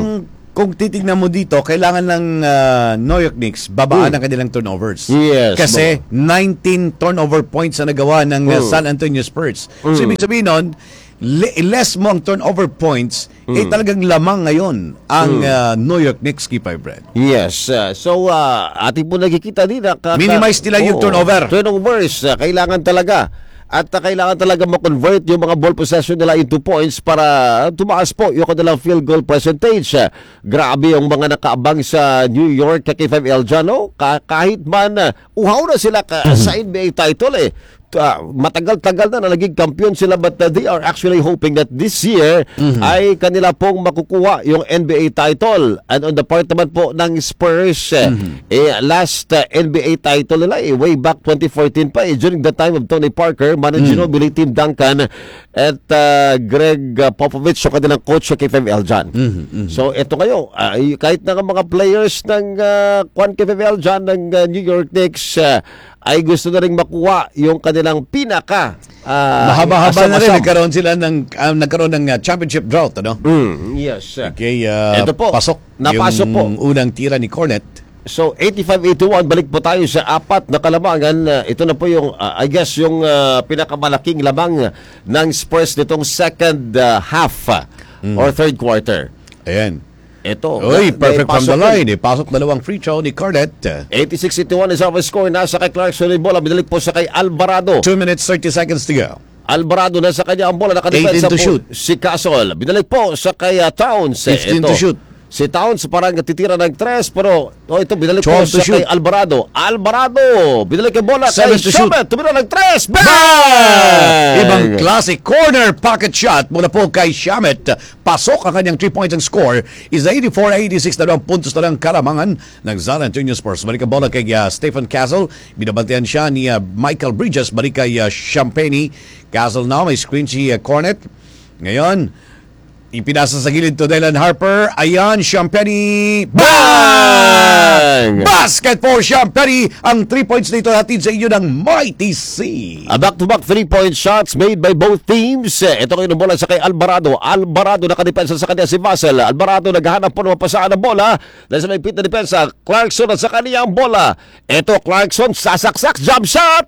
kung titignan mo dito, kailangan ng New York Knicks babaan ang kanilang turnovers. Yes. Kasi 19 turnover points na nagawa ng San Antonio Spurs. So, ibig sabihin nun, less mo ang turnover points, talagang lamang ngayon ang New York Knicks, Kipay Brad. Yes. So, ating po nakikita din. Minimize nila yung turnover. Turnovers, kailangan talaga. At kailangan talaga ma-convert yung mga ball possession nila into points para tumaas po yung kanilang field goal percentage. Grabe yung mga nakaabang sa New York K5 Eljano. Kahit man uhaw na sila sa NBA title matagal-tagal na naging kampiyon sila, but they are actually hoping that this year ay kanila pong makukuha yung NBA title. And on the part naman po ng Spurs, last NBA title nila way back 2014 pa during the time of Tony Parker, Manu Ginobili, Tim Duncan at Greg Popovich, so kanilang coach sa K5 Eljan. So ito ngayon, kahit na mga players ng K5 Eljan ng New York Knicks ay gusto na rin makuha yung kanilang pinaka mahaba-haba na rin nagkaroon ng championship drought, ano? Yes. Okay, ito po, napasok yung unang tira ni Cornet. So 85-81, balik po tayo sa apat na kalamangan. Ito na po yung I guess yung pinakamalaking lamang ng Spurs nitong second half or third quarter. Ayan. Ito. Perfect from the line. Pasok dalawang free throw ni Cornet. 86-81 is our score. Nasa kay Clarkson yung bola. Binalik po sa kay Alvarado. 2 minutes 30 seconds to go. Alvarado na sa kanya ang bola. Nakadepensa po shoot. Si Castle. Binalik po sa kay Towns. 15 to shoot. Si Towns parang titira ng 3, pero ito binalik po sa kay Alvarado. Binalik ang bola kay Shamet. Tumira ng 3. Bang! Ibang classic corner pocket shot mula po kay Shamet. Pasok ang kanyang 3 points ang score is 84-86 na 2 puntos na lang kalamangan ng San Antonio Spurs. Balik ang bola kay Stephen Castle. Binabantayan siya ni Michael Bridges. Balik kay Champagne. Castle now may screen si Cornet. Ngayon, ipinasa sa gilid to Dylan Harper. Ayan, Champagne. Bang! Basket for Champagne. Ang 3 points dito hatid sa inyo ng Mighty C. A back-to-back 3-point shots made by both teams. Ito kayo ng bola sa kay Alvarado. Alvarado nakadepensa sa kanya si Vassell. Alvarado naghahanap po ng mapasaan ng bola. Dahil sa may pit na depensa, Clarkson at sa kanya ang bola. Ito, Clarkson, sasaksak, jump shot.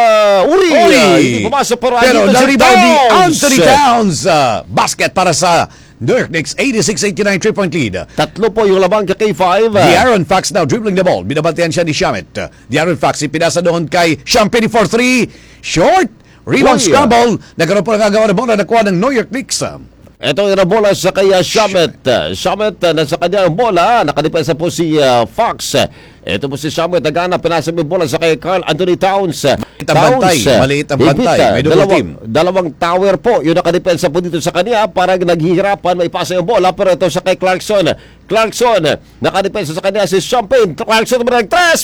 Hindi pumasok pero na-rebound ni Anthony Towns. Basket para sa New York Knicks. 86-89 3-point lead. Tatlo po yung labang kay K5. De'Aaron Fox now dribbling the ball. Binabantayan siya ni Shamet. De'Aaron Fox ipinasa doon kay Champagne for 3. Short. Rebound scramble. Nagkaroon po nagagawa ng bola. Nakuha ng New York Knicks. Ito yung bola sa kay Shamet. Shamet nasa kanya ang bola. Nakadepensa po si Fox. Ito po si Shamet. Nagana pinasa yung bola sa kay Karl Anthony Towns. Maliit ang bantay. May double team. Dalawang tower po. Yung nakadepensa po dito sa kanya. Parang naghihirapan. May pasa yung bola. Pero ito sa kay Clarkson. Nakadepensa sa kanya si Champagne. Clarkson naman ng 3.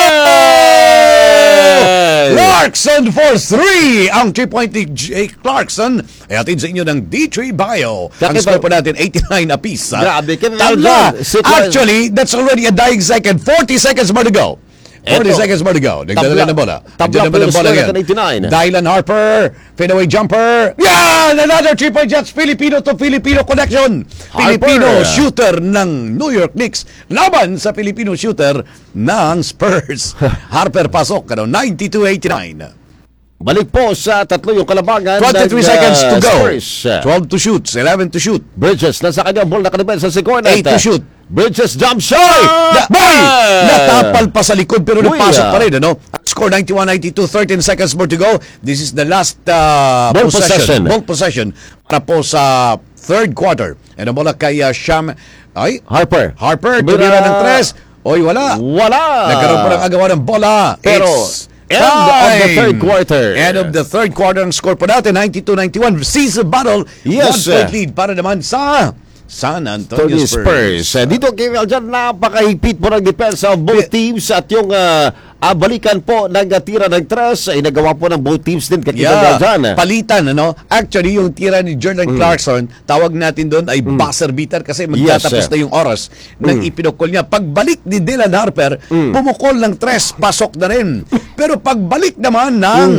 Bang! Clarkson for 3. Ang 3-point ni Jake Clarkson ay atid sa inyo ng D3 Bio. Ang score po natin 89 apiece. Grabe. Actually, that's already a dying second. 40 seconds more to go. 40 seconds more to go. Nagdala na bola. Tabla po yung score natin 89. Dylan Harper, fadeaway jumper. Yan! Another 3-point shots. Filipino to Filipino connection. Filipino shooter ng New York Knicks laban sa Filipino shooter ng Spurs. Harper pasok. 92-89. Balik po sa tatlo yung kalabangan. 23 seconds to go. Spurs. 12 to shoot. 11 to shoot. Bridges, nasa kanya ball nakadepensa sa corner. 8 to shoot. Bridges jump shot. Natapal pa sa likod pero napasok pa rin. Score 91-92. 13 seconds more to go. This is the last ball possession para po sa third quarter. And ang bola kay Harper. Tumira ng 3. Wala. Nagkaroon pa ng agawa ng bola. Pero end of the third quarter. End of the third quarter. Ang score po natin 92-91. Season battle. Yes. 1-point lead para naman sa San Antonio Spurs. Dito kay Eljan, napakahigpit po ng depensa of both teams at yung balikan po ng tira ng 3 ay nagawa po ng both teams din. Palitan, Actually, yung tira ni Jordan Clarkson, tawag natin doon ay buzzer beater kasi magtatapos na yung oras nang ipinukol niya. Pagbalik ni Dylan Harper, pumukol ng 3, pasok na rin. Pero pagbalik naman ng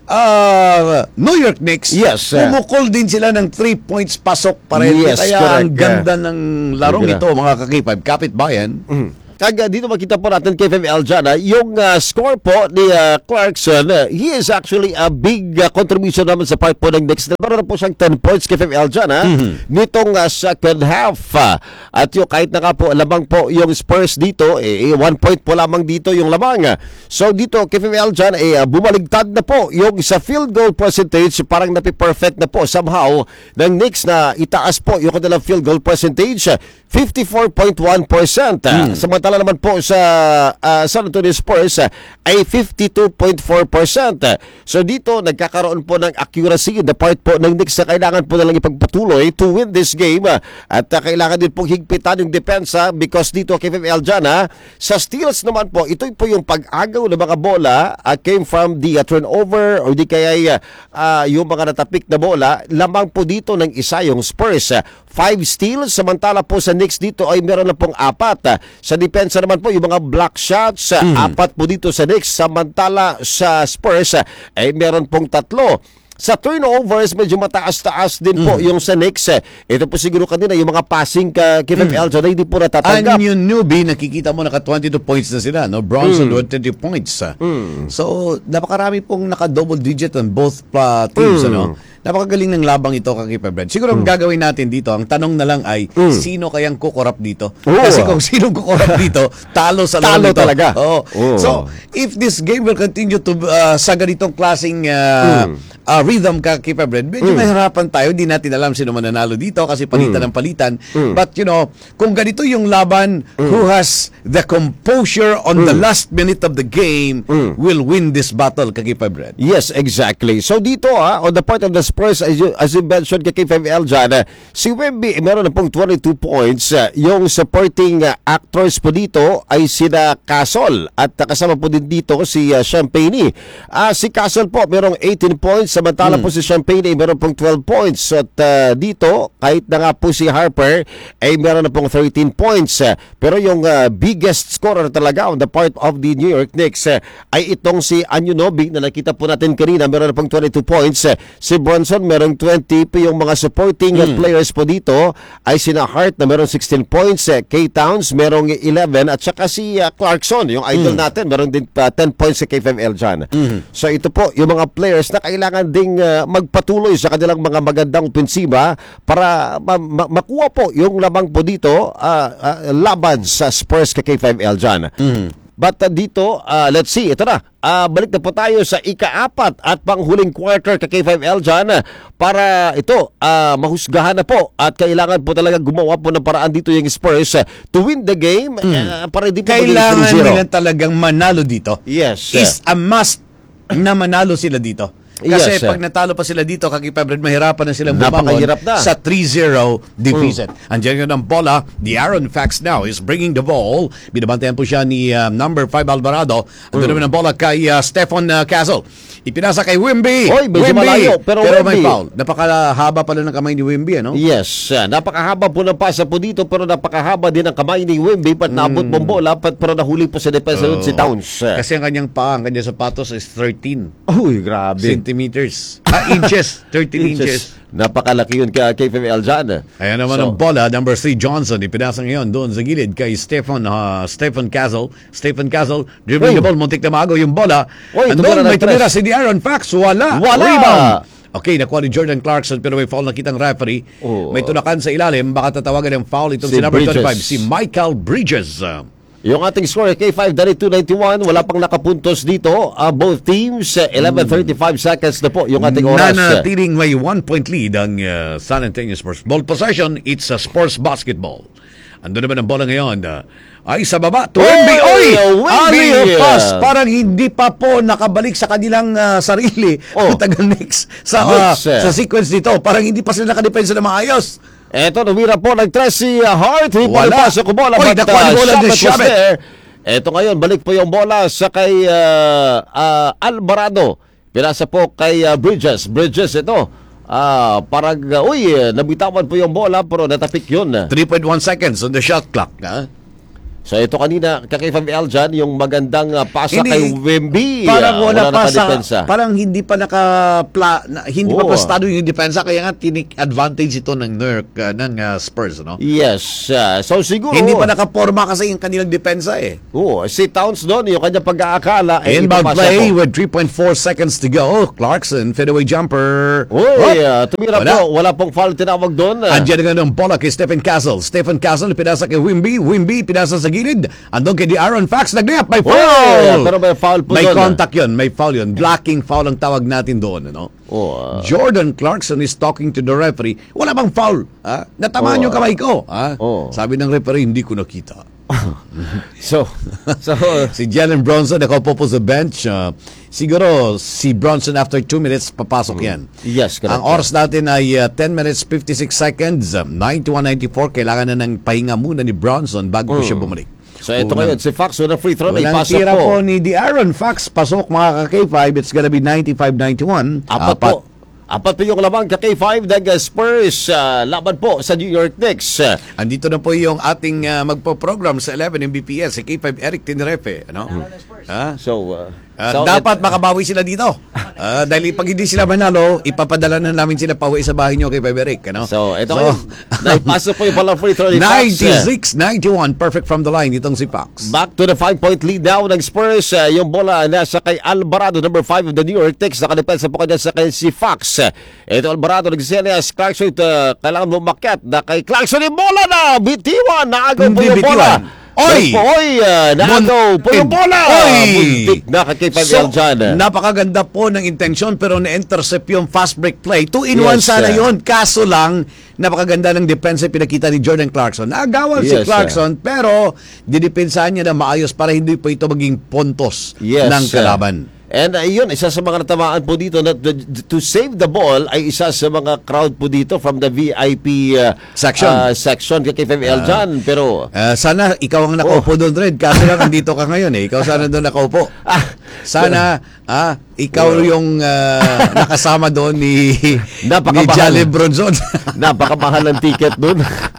New York Knicks, Yes. pumukol din sila ng 3 points pasok pa rin. Yes, Kaya correct. ang ganda ng larong Correct. ito, mga kakipad. Kapitbayan. Kaya dito makita po natin kay FML dyan, yung score po ni Clarkson, he is actually a big contribution naman sa part po ng Knicks. Meron na po siyang 10 points kay FML dyan, nitong second half. At yung kahit na nga po, lamang po yung Spurs dito, 1 point po lamang dito yung lamang. So dito kay FML dyan, bumaligtad na po yung sa field goal percentage, parang napiperfect na po somehow ng Knicks na itaas po yung kanilang field goal percentage, 54.1%. Samantala naman po sa San Antonio Spurs ay 52.4%. So dito nagkakaroon po ng accuracy in the part po ng Knicks na kailangan po nalang ipagpatuloy to win this game, at kailangan din po higpitan yung depensa because dito kay FML dyan, sa steals naman po, ito po yung pag-agaw ng mga bola came from the turnover o di kaya yung mga natapik na bola, lamang po dito ng isa yung Spurs. 5 steals, samantala po sa Knicks dito ay meron na pong 4. Sa depensa naman po yung mga block shots, 4 po dito sa Knicks, samantala sa Spurs ay meron pong 3. Sa turnovers, medyo mataas-taas din po yung sa Knicks. Ito po siguro kanina, yung mga passing kay FML dyan, hindi po natatanggap. And yung newbie, nakikita mo naka 22 points na sila. No? Bronson with 20 points. So, napakarami pong naka-double digit on both teams. Ano? Napakagaling ng labang ito, Kakipa Brad. Siguro ang gagawin natin dito, ang tanong na lang ay, sino kayang kukorap dito? Kasi kung sino kukorap dito, talo sa laro nito. Talaga. So, if this game will continue to sa ganitong klaseng rhythm, Kakipa Brad, medyo mahirapan tayo. Hindi natin alam sino mananalo dito kasi palitan ng palitan. But, kung ganito yung laban, who has the composure on the last minute of the game will win this battle, Kakipa Brad. Yes, exactly. So dito on the part of the Spurs, as you mentioned kay FML dyan, si Wemby meron na pong 22 points. Yung supporting actors po dito ay sina Castle at kasama po din dito si Champagne. Si Castle po merong 18 points, samantala po si Champagne ay meron pong 12 points. At dito, kahit na nga po si Harper ay meron na pong 13 points. Pero yung biggest scorer talaga on the part of the New York Knicks ay itong si Anunoby na nakita po natin kanina, meron na pong 22 points. Si Bronson merong 20, yung mga supporting players po dito ay sina Hart na merong 16 points, K Towns merong 11, at saka si Clarkson, yung idol natin, meron din 10 points sa KFML dyan. So ito po yung mga players na kailangan ding magpatuloy sa kanilang mga magandang opensiba para makuha po yung lamang po dito laban sa Spurs kay KFML dyan. But dito, let's see, ito na. Balik na po tayo sa ika-4 at panghuling quarter kay K5L dyan para ito, mahusgahan na po at kailangan po talaga gumawa po ng paraan dito yung Spurs to win the game para hindi po kailangan nila talagang manalo dito. Yes. Is a must na manalo sila dito. Kasi pag natalo pa sila dito, Kakipabrad, mahirapan na silang bumangon sa 3-0 deficit. Andiyan yun ang bola. The Aaron Fax now is bringing the ball. Binabantayan po siya ni number 5 Alvarado. Andiyan naman ang bola kay Stefan Castle. Ipinasa kay Wemby. Oy, medyo malayo. Pero may foul. Napakahaba pala ng kamay ni Wemby, ano? Yes. Napakahaba po ng pasa po dito, pero napakahaba din ang kamay ni Wemby. Pat naabot mong bola, pero nahuli po sa depensa si Towns. Kasi ang kanyang paa, ang kanyang sapatos is 13. Uy, grabe. Centimeters. Inches. 13 inches. Napakalaki yun kay KFML dyan. Ayan naman ang bola, number 3 Johnson. Ipinasa ngayon doon sa gilid kay Stephen Castle. Stephen Castle, dribbling the ball, muntik na maago yung bola. Andun, may tumira si Aaron Fax. Wala. Rebound. Okay, nakuha ni Jordan Clarkson pero may foul na kitang referee. May tunakan sa ilalim. Baka tatawagan ng foul itong si number 25, si Michael Bridges. Yung ating score, K5, 291, wala pang nakapuntos dito. Both teams, 11:35 seconds na po yung ating oras. Nanatiling may 1-point lead ang San Antonio Spurs. Ball possession, it's a sports basketball. Ando naman ang bola ngayon. Ay sa baba, to Wemby. Alley pass. Parang hindi pa po nakabalik sa kanilang sarili. Taga Knicks sa sequence dito. Parang hindi pa sila nakadepensa na maayos. Eto, numira po, nag-tres si Hart. Wala. Pasok ko bola. Oy, nakuha ni bola ni Shabbat. Eto ngayon, balik po yung bola sa kay Alvarado. Pinasa po kay Bridges. Bridges, ito. Parang, nabitawan po yung bola, pero natapik yun. 3.1 seconds on the shot clock. So ito kanina, kay Fabiel dyan, yung magandang pasa kay Wemby. Parang wala pa nakadepensa. parang hindi pa hindi pa plastado yung depensa, kaya nga advantage ito ng New York, ng Spurs, no? Yes. So siguro Hindi pa nakaporma kasi yung kanilang depensa eh. Si Towns doon, yung kanya pag-aakala Inbound play with 3.4 seconds to go. Clarkson, fadeaway jumper. Tumira po. Wala pong foul tinawag doon. Andiyan nga ng bola kay Stephen Castle. Stephen Castle, pinasa kay Wemby. Wemby, pinasa sa gilid. Andun kay Aaron Fox, nag-layup. May foul! Pero may foul po may doon. May contact yun. May foul yun. Blocking foul ang tawag natin doon. Ano? Jordan Clarkson is talking to the referee. Wala bang foul? Natamaan yung kamay ko. Sabi ng referee, hindi ko nakita. so si Jalen Bronson nakaupo po sa bench. Siguro si Bronson after 2 minutes papasok yan. Yes, correct. Ang oras natin ay 10 minutes 56 seconds. 91-94. Kailangan na ng pahinga muna ni Bronson bago po siya bumalik. So ito ngayon, si Fox na free throw na ipasok tira po ni Aaron Fox. Pasok mga ka-K5. It's gonna be 95-91. Apat po yung lamang ka-K5 ng Spurs laban po sa New York Knicks. Andito na po yung ating magpo-program sa 11 MBPS, si K5 Eric Tenerife. Ano? Dapat makabawi sila dito. Dahil pag hindi sila manalo, ipapadala na namin sila pauwi sa bahay nyo kay Beberick. Ano? So, ito naipasok po yung palang free throw ni Fox. 96-91, perfect from the line itong si Fox. Back to the 5-point lead now ng Spurs. Yung bola nasa kay Alvarado, number 5 of the New York Knicks. Nakadepensa po kanya sa kay si Fox. Ito Alvarado, nagsiselias. Clarkson, kailangan bumakyat na kay Clarkson. Yung bola na, bitiwan, naagaw po yung bola. Naagaw po yung bola. Muntik na kay Fabiel dyan. Napakaganda po ng intensyon pero na-intercept yung fast break play. 2-in-1 sana yun. Kaso lang, napakaganda ng depensa pinakita ni Jordan Clarkson. Naagawan si Clarkson pero didepensahan niya na maayos para hindi po ito maging puntos ng kalaban. And yun, isa sa mga natamaan po dito na to save the ball ay isa sa mga crowd po dito from the VIP section kay Fabiel dyan. Pero sana ikaw ang nakaupo doon, Red. Kasi lang nandito ka ngayon eh. Ikaw sana doon nakaupo. Sana ikaw yung nakasama doon ni Jalen Bronson. Napakamahal ng ticket doon.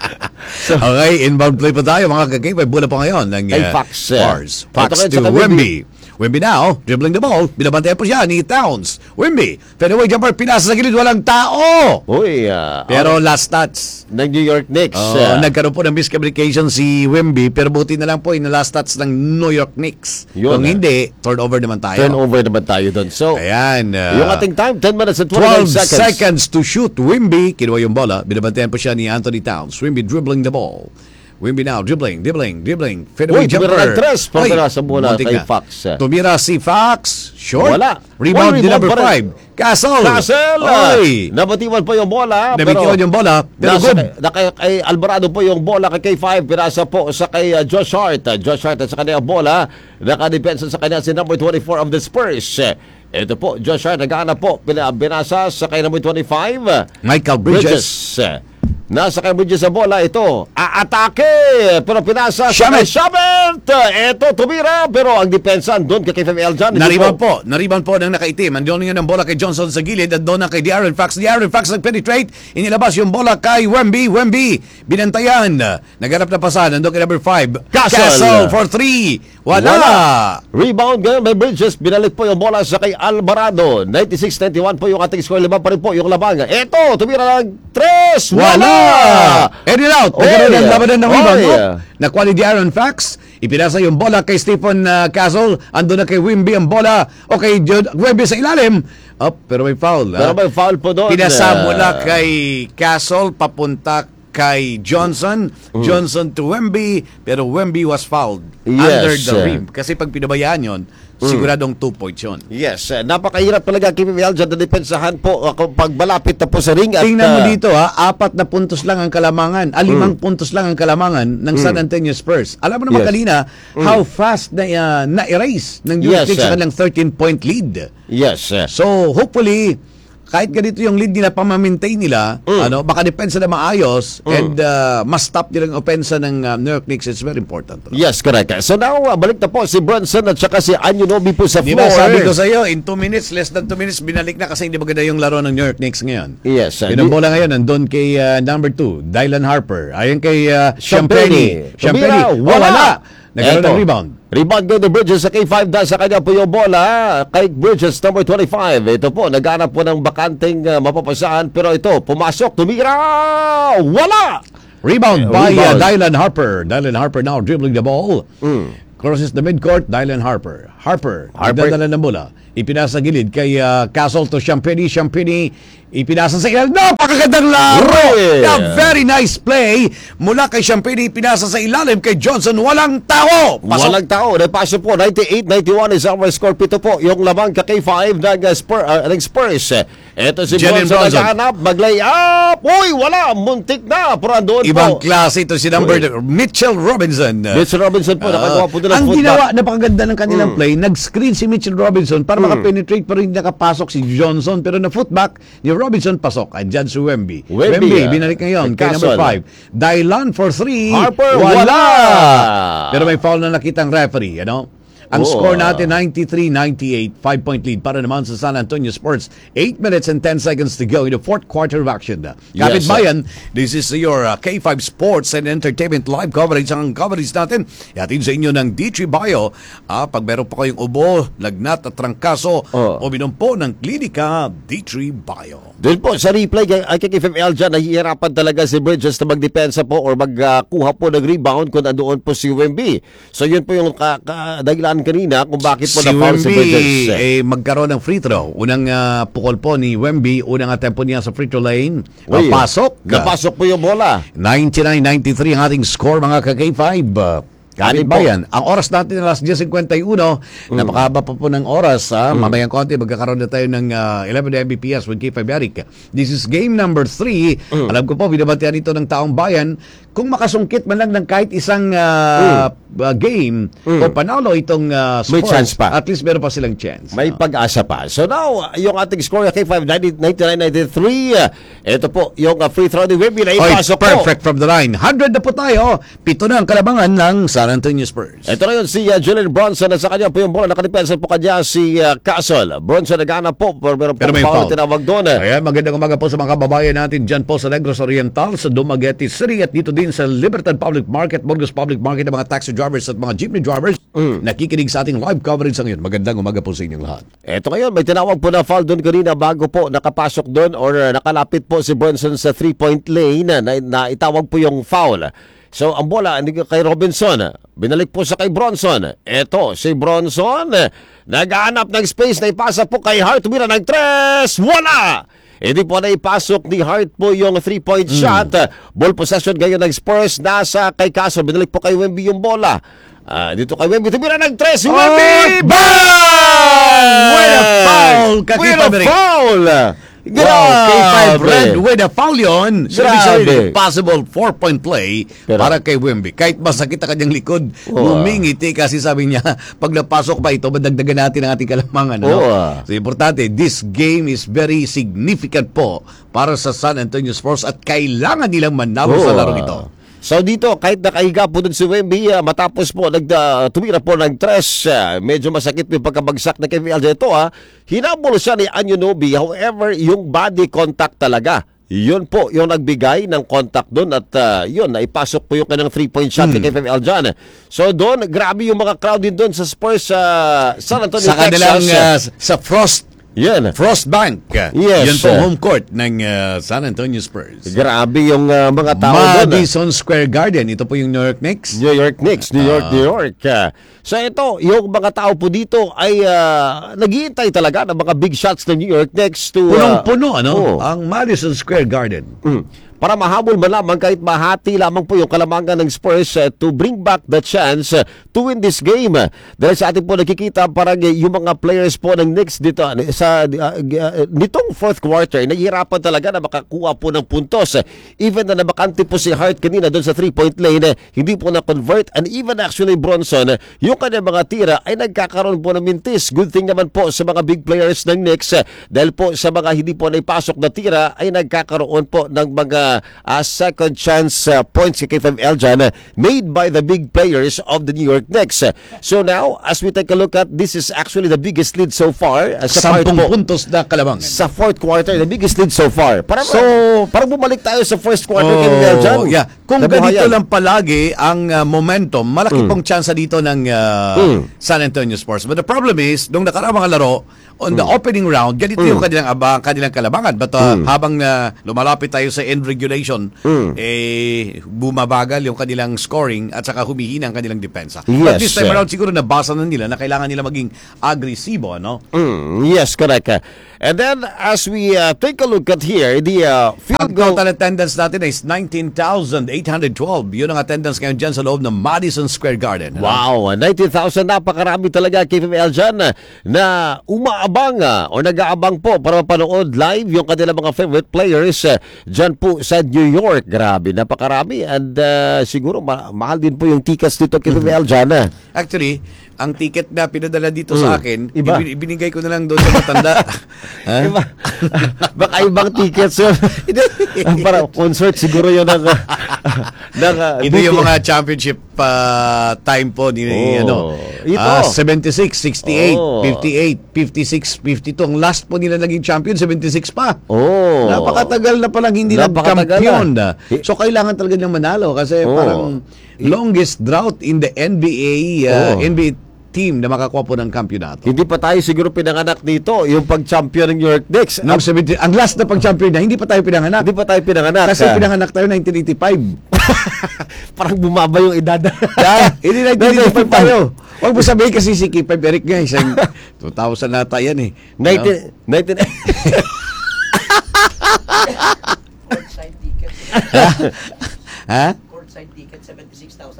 Okay, inbound play pa tayo mga kagay. Bola pa ngayon ng Fox to Wemby. Wemby now, dribbling the ball. Binabantayan po siya ni Towns. Wemby, fadeaway jumper, pinasa sa gilid, walang tao. Pero last touch ng New York Knicks. Nagkaroon po ng miscommunication si Wemby, pero buti na lang po yung last touch ng New York Knicks. Kung hindi, turnover naman tayo. Doon. So, ayan. Yung ating time, 10 minutes and 12 seconds to shoot. Wemby, kinuha yung bola. Binabantayan po siya ni Anthony Towns. Wemby dribbling the ball. Wemby now, dribbling. Fadeaway jumper. Tumira sa bola kay Fox. Tumira si Fox. Short. Wala. Rebound ni number 5. Castle. Nabatiwan po yung bola. Nabitiwan yung bola. Pero good. Kay Alvarado po yung bola kay K5. Pinasa po sa kay Josh Hart. Josh Hart at sa kanya bola. Nakadepensa sa kanya si number 24 of the Spurs. Ito po, Josh Hart. Nagana po. Binasa sa kay number 25. Michael Bridges. Nasa kay Bridges sa bola, ito, aatake, pero pinasa sa kay Shabert. Ito, tumira, pero ang depensa doon kay Fabiel dyan. Nariban po ng nakaitim. Andun nga ng bola kay Johnson sa gilid at doon na kay De'Aaron Fox. De'Aaron Fox nag-penetrate, inilabas yung bola kay Wemby, binantayan. Naghanap na pasan, andun kay number 5. Castle for 3. Wala. Rebound ngayon may Bridges, binalik po yung bola sa kay Alvarado. 96-91 po yung ating score, 5 pa rin po yung labang. Ito, tumira ng 3. Wala. And it out. Nagkaroon ng labanan ng rebound. Nakuha ni De'Aaron Fox. Ipinasa yung bola kay Stephen Castle. Ando na kay Wemby ang bola. Okay, Wemby sa ilalim. Pero may foul. Pero may foul po doon. Pinasa mula kay Castle papunta kay Johnson. Johnson to Wemby. Pero Wemby was fouled under the rim. Kasi pag pinabayaan yun, siguradong 2 points yun. Yes, napakahirap talaga kay Fabiel dyan na depensahan po pag malapit na po sa ring. Tingnan mo dito 4 na puntos lang ang kalamangan. 5 puntos lang ang kalamangan ng San Antonio Spurs. Alam mo naman kanina how fast na-erase ng New York Knicks sa kanilang 13-point lead. Yes. So hopefully kahit ganito yung lead nila, pamaintain nila, baka depensa na maayos, and mas stop nila yung opensa ng New York Knicks. It's very important. Yes, correct. So now, balik na po si Bronson at saka si Anunoby po sa Di floor. ba sabi ko sa iyo, in 2 minutes, less than 2 minutes, binalik na kasi hindi maganda yung laro ng New York Knicks ngayon. Yes. Yung bola ngayon, nandun kay number 2, Dylan Harper. Ayun kay Champagny. Wala. Nagkaroon ng rebound. Rebound go to Bridges sa K5 dahil sa kanya po yung bola kay Bridges number 25. Ito po, naghanap po ng bakanteng mapapasahan pero ito, pumasok, tumira! Wala! Rebound by Dylan Harper. Dylan Harper now dribbling the ball. Crosses the midcourt, Dylan Harper. Harper. Nagdadala ng bola. Ipinasa gilid kay Castle to Champagny. Champagny ipinasa sa ilalim. Napakagandang laro! A very nice play mula kay Champagny. Ipinasa sa ilalim kay Johnson. Walang tao! Walang tao. Napasok po. 98-91 is our score. Pito po yung lamang ka K5 ng Spurs. Ito si Bronson naghahanap. Mag-lay up. Uy, wala. Muntik na. Pero andun Ibang po. klase ito si number Mitchell Robinson. Mitchell Robinson po. Nakagawa po doon ang ginawa, napakaganda ng kanilang play. Nag-screen si Mitchell Robinson para makapenetrate pero hindi nakapasok si Johnson. Pero na-footback ni Robinson pasok. Andyan si Wemby. Wemby, binalik ngayon kay number 5. Dylan for 3. Harper, wala! Pero may foul na nakitang referee, Ang score natin, 93-98, 5-point lead para naman sa San Antonio Spurs. 8 minutes and 10 seconds to go in the fourth quarter of action. Kapit Bayan, this is your K5 Sports and Entertainment live coverage. Ang coverage natin, yatin sa inyo ng D3 Bio. Pag meron pa kayong ubo, lagnat at trangkaso, uminom po ng Klinika D3 Bio. Doon po, sa replay, ay kay FML dyan, nahihirapan talaga si Bridges na magdepensa po or magkuha po ng rebound kung nandoon po si Wemby. So yun po yung dahilan kanina kung bakit po na-foul si Bridges. Magkaroon ng free throw. Unang pukol po ni Wemby, unang attempt niya sa free throw lane. Napasok po yung bola. 99-93 ang ating score, mga ka-K5. Kapit Bayan. Ang oras natin na alas 10:51. Napakahaba pa po ng oras. Mamayang konti, magkakaroon na tayo ng 11 Mbps with K5 Eric. This is game number 3. Alam ko po, binabantian ito ng taong bayan. Kung makasungkit man lang ng kahit isang game o panalo itong Spurs, may chance pa. At least meron pa silang chance. May pag-asa pa. So now, yung ating score K5 99-93. Ito po, yung free throw ni Wemby na ipasok po. Perfect from the line. 100 na po tayo. 7 na ang kalabangan ng San Antonio Spurs. Ito na yun si Julian Bronson at sa kanya po yung bola. Nakadepensa po kanya si Castle. Bronson naghanap po pero meron po foul tinawag doon. Ayan, magandang umaga po sa mga kababayan natin dyan po sa Negros Oriental, sa Dumaguete City at dito din sa Libertad Public Market, Burgos Public Market, ng mga taxi drivers at mga jeepney drivers. Nakikinig sa ating live coverage sa ngayon. Magandang umaga po sa inyong lahat. Ito ngayon, may tinawag po na foul doon kanina bago po nakapasok doon or nakalapit po si Bronson sa 3-point lane na itawag po yung foul. So, ang bola kay Robinson, binalik po sa kay Bronson. Ito, si Bronson, naghahanap ng space na ipasa po kay Hart. Tumira ng 3, wala! Hindi po na ipasok ni Hart po yung 3-point shot. Ball possession ngayon ng Spurs, nasa kay Castle. Binalik po kay Wemby yung bola. Dito kay Wemby, tumira ng 3, si Wemby! Bang! With a foul! With a foul! K5 red with a foul yun. Grabe. Possible 4-point play para kay Wemby. Kahit masakit ang kanyang likod, humingiti kasi sabi niya, pag napasok pa ito, madagdagan natin ang ating kalamangan. So, importante, this game is very significant po para sa San Antonio Spurs at kailangan nilang manalo sa larong ito. So dito, kahit nakahiga po dun si Wemby, matapos po tumira po ng 3, medyo masakit po yung pagkabagsak na kay VLJ ito. Hinabol siya ni Anunoby, however, yung body contact talaga. Yun po yung nagbigay ng contact doon at yun, naipasok po yung kanyang 3-point shot kay Kevin Aljan. So doon, grabe yung mga crowd din doon sa Spurs San Antonio, sa kanilang, Texas. sa Frost Bank. Yes. Yan po home court ng San Antonio Spurs. Grabe yung mga tao doon. Madison Square Garden. Ito po yung New York Knicks. New York. So ito, yung mga tao po dito ay naghihintay talaga ng mga big shots ng New York Knicks to... Punong-puno, Ang Madison Square Garden. para mahabol man lamang kahit mahati lamang po yung kalamangan ng Spurs to bring back the chance to win this game. Dahil sa ating po nakikita parang yung mga players po ng Knicks dito sa nitong fourth quarter, nahihirapan talaga na makakuha po ng puntos. Even na nabakante po si Hart kanina doon sa 3-point lane, hindi po na-convert, and even actually Bronson, yung kanyang mga tira ay nagkakaroon po ng mintis. Good thing naman po sa mga big players ng Knicks dahil po sa mga hindi po naipasok na tira ay nagkakaroon po ng mga second chance points kay Keith Eljan made by the big players of the New York Knicks. So now, as we take a look at, this is actually the biggest lead so far. 10 puntos na kalamangan. Sa fourth quarter, the biggest lead so far. Parang bumalik tayo sa first quarter kay Eljan. Yeah. Kung ganito lang palagi ang momentum, malaki pong tsansa dito ng San Antonio Spurs. But the problem is, nung nakaraang mga laro, on the opening round, ganito yung kanilang kalamangan. But habang lumalapit tayo sa end regulation, bumabagal yung kanilang scoring at saka humihina ang kanilang depensa. Yes, But this time around, siguro nabasa na nila na kailangan nila maging agresibo, no? Yes, correct. And then, as we take a look at here, the field goal... Ang total attendance natin is 19,812. Yun ang attendance ngayon dyan sa loob ng Madison Square Garden. Wow, 90,000, napakarami talaga kay Eljan na umaabang o nag-aabang po para mapanood live yung kanilang mga favorite players dyan po sa New York. Grabe, napakarami. And siguro mahal din po yung tickets dito kay Eljan. Actually, ang ticket na pinadala dito sa akin, Iba. ibinigay ko na lang doon sa matanda. Iba. Baka ibang tickets yun. Para concert siguro yun ng ito yung mga championship time po ni ito. 76, 68, 58, 56, 52. Ang last po nila naging champion, 76 pa. Napakatagal na palang hindi nag-champion. So kailangan talaga niyang manalo kasi parang longest drought in the NBA team na makakuha po ng kampyonato. Hindi pa tayo siguro pinanganak dito, yung pag-champion ng New York Knicks. Ang last na pag-champion na, hindi pa tayo pinanganak. Hindi pa tayo pinanganak. Kasi pinanganak tayo 1985. Parang bumaba yung edad. Hindi 1985 tayo. Huwag mo sabihin kasi si K5 Eric nga, isang 2000 nata yan eh. 19... Courtside tickets. Ha? Courtside ticket, $76,000.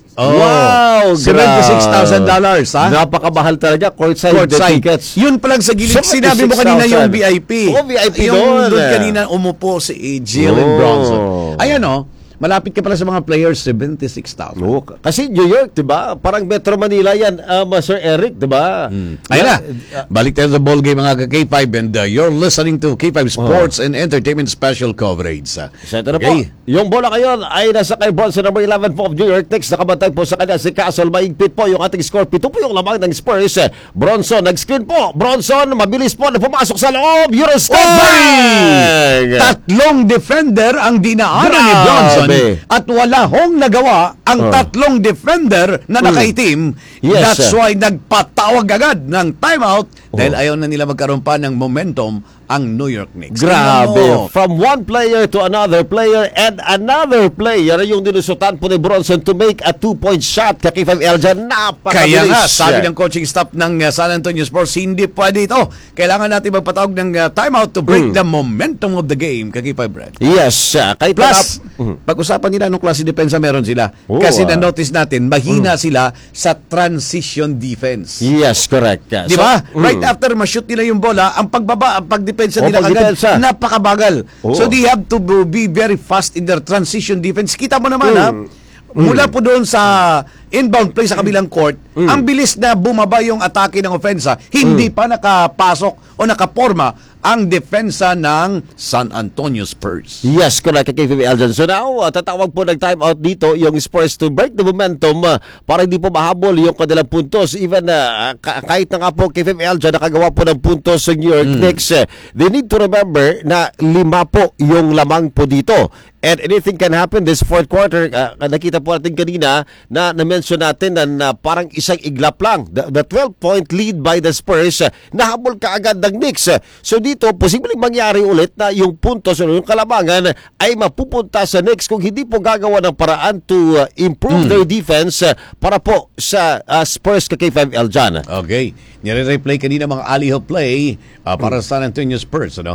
Wow! $76,000, ha? Napakabahal talaga. Courtside tickets. Yun pa lang sa gilid. Sinabi mo kanina yung VIP. VIP yung doon kanina umupo si Jalen Bronson. Ayan malapit ka pala sa mga players, 76,000. Kasi New York, diba? Parang Metro Manila yan, Sir Eric, diba? Ayun na. Balik tayo sa ball game mga K5 and you're listening to K5 Sports and Entertainment Special Coverage. So ito na po. Yung bola ngayon ay nasa kay Bronson number 11 po of New York Knicks. Nakabantay po sa kanya si Castle. Maigpit po yung ating score. 7 po yung lamang ng Spurs. Bronson, nag-screen po. Bronson, mabilis po na pumasok sa loob. Eurostep bang! Tatlong defender ang dinaanan ni Bronson. At wala hong nagawa ang tatlong defender na nakaitim. Yes, That's why nagpatawag agad ng timeout dahil ayaw na nila magkaroon pa ng momentum ang New York Knicks. Grabe. From one player to another player and another player yung dinusutan po ni Bronson to make a 2-point shot kay Keith Eljan. Napakabilis. Kaya nga, sabi ng coaching staff ng San Antonio Spurs, hindi pwede ito. Kailangan natin magpatawag ng timeout to break the momentum of the game kay Brad. Yes. Plus, pag-usapan nila anong klase depensa meron sila. Kasi na-notice natin, mahina sila sa transition defense. Yes, correct. Di ba? Right after ma-shoot nila yung bola, ang pagbaba, ang pagdepensa nila agad, napakabagal. So they have to be very fast in their transition defense. Kita mo naman mula po doon sa inbound play sa kabilang court, ang bilis na bumaba yung atake ng ofensa, hindi pa nakapasok o nakaporma ang depensa ng San Antonio Spurs. Yes, correct kay KVB Eljan. So now, tatawag po ng timeout dito yung Spurs to break the momentum para hindi po mahabol yung kanilang puntos. Even kahit na nga po KVB Eljan nakagawa po ng puntos sa New York Knicks, they need to remember na 5 po yung lamang po dito. And anything can happen this fourth quarter. Nakita po natin kanina na na-mention natin na parang isang iglap lang. The 12-point lead by the Spurs, nahabol ka agad ng Knicks. So dito, posibleng mangyari ulit na yung puntos o yung kalamangan ay mapupunta sa Knicks kung hindi po gagawa ng paraan to improve their defense para po sa Spurs kay K5 Eljan. Okay. Nire-replay kanina mga alley-oop play para sa San Antonio Spurs.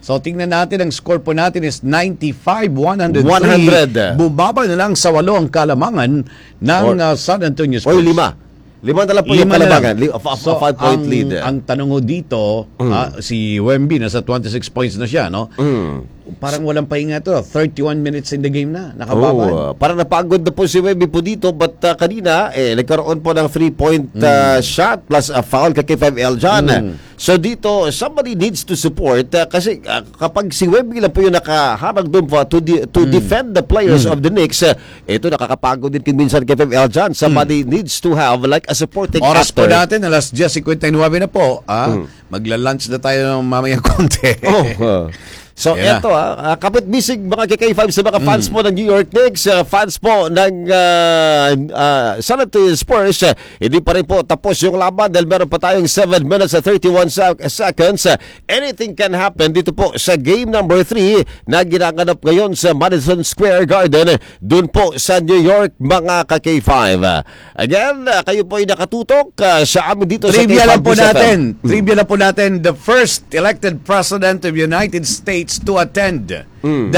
So tingnan natin, ang score po natin is 95-103. 100. Bumaba na lang sa 8 ang kalamangan ng San Antonio Spurs. Oy, 5. 5 na lang po yung kalabangan. A 5-point lead. Ang tanong ho dito, si Wemby nasa 26 points na siya, no? Parang walang pahinga to. 31 minutes in the game na. Nakababa. Parang napagod na po si Wemby po dito, but kanina, nagkaroon po ng 3-point shot plus a foul kay 5 Eljan. So dito, somebody needs to support kasi kapag si Wemby lang po yung nakaharang doon po to defend the players of the Knicks, ito nakakapagod din minsan kay 5 Eljan. Somebody needs to have like a supporting Oras actor. po natin, alas 10:59 na po. Magla-lunch na tayo ng mamaya konti. So Yeah. eto kapit bisig mga KK5 sa mga fans po ng New York Knicks, fans po ng San Antonio Spurs, hindi pa rin po tapos yung laban dahil meron pa tayong 7 minutes at 31 seconds. Anything can happen dito po sa game number 3 na ginaganap ngayon sa Madison Square Garden dun po sa New York mga KK5. Again, kayo po ay nakatutok sa amin dito Trivia sa lang po K5 natin. Trivia lang po natin. The first elected president of the United States to attend the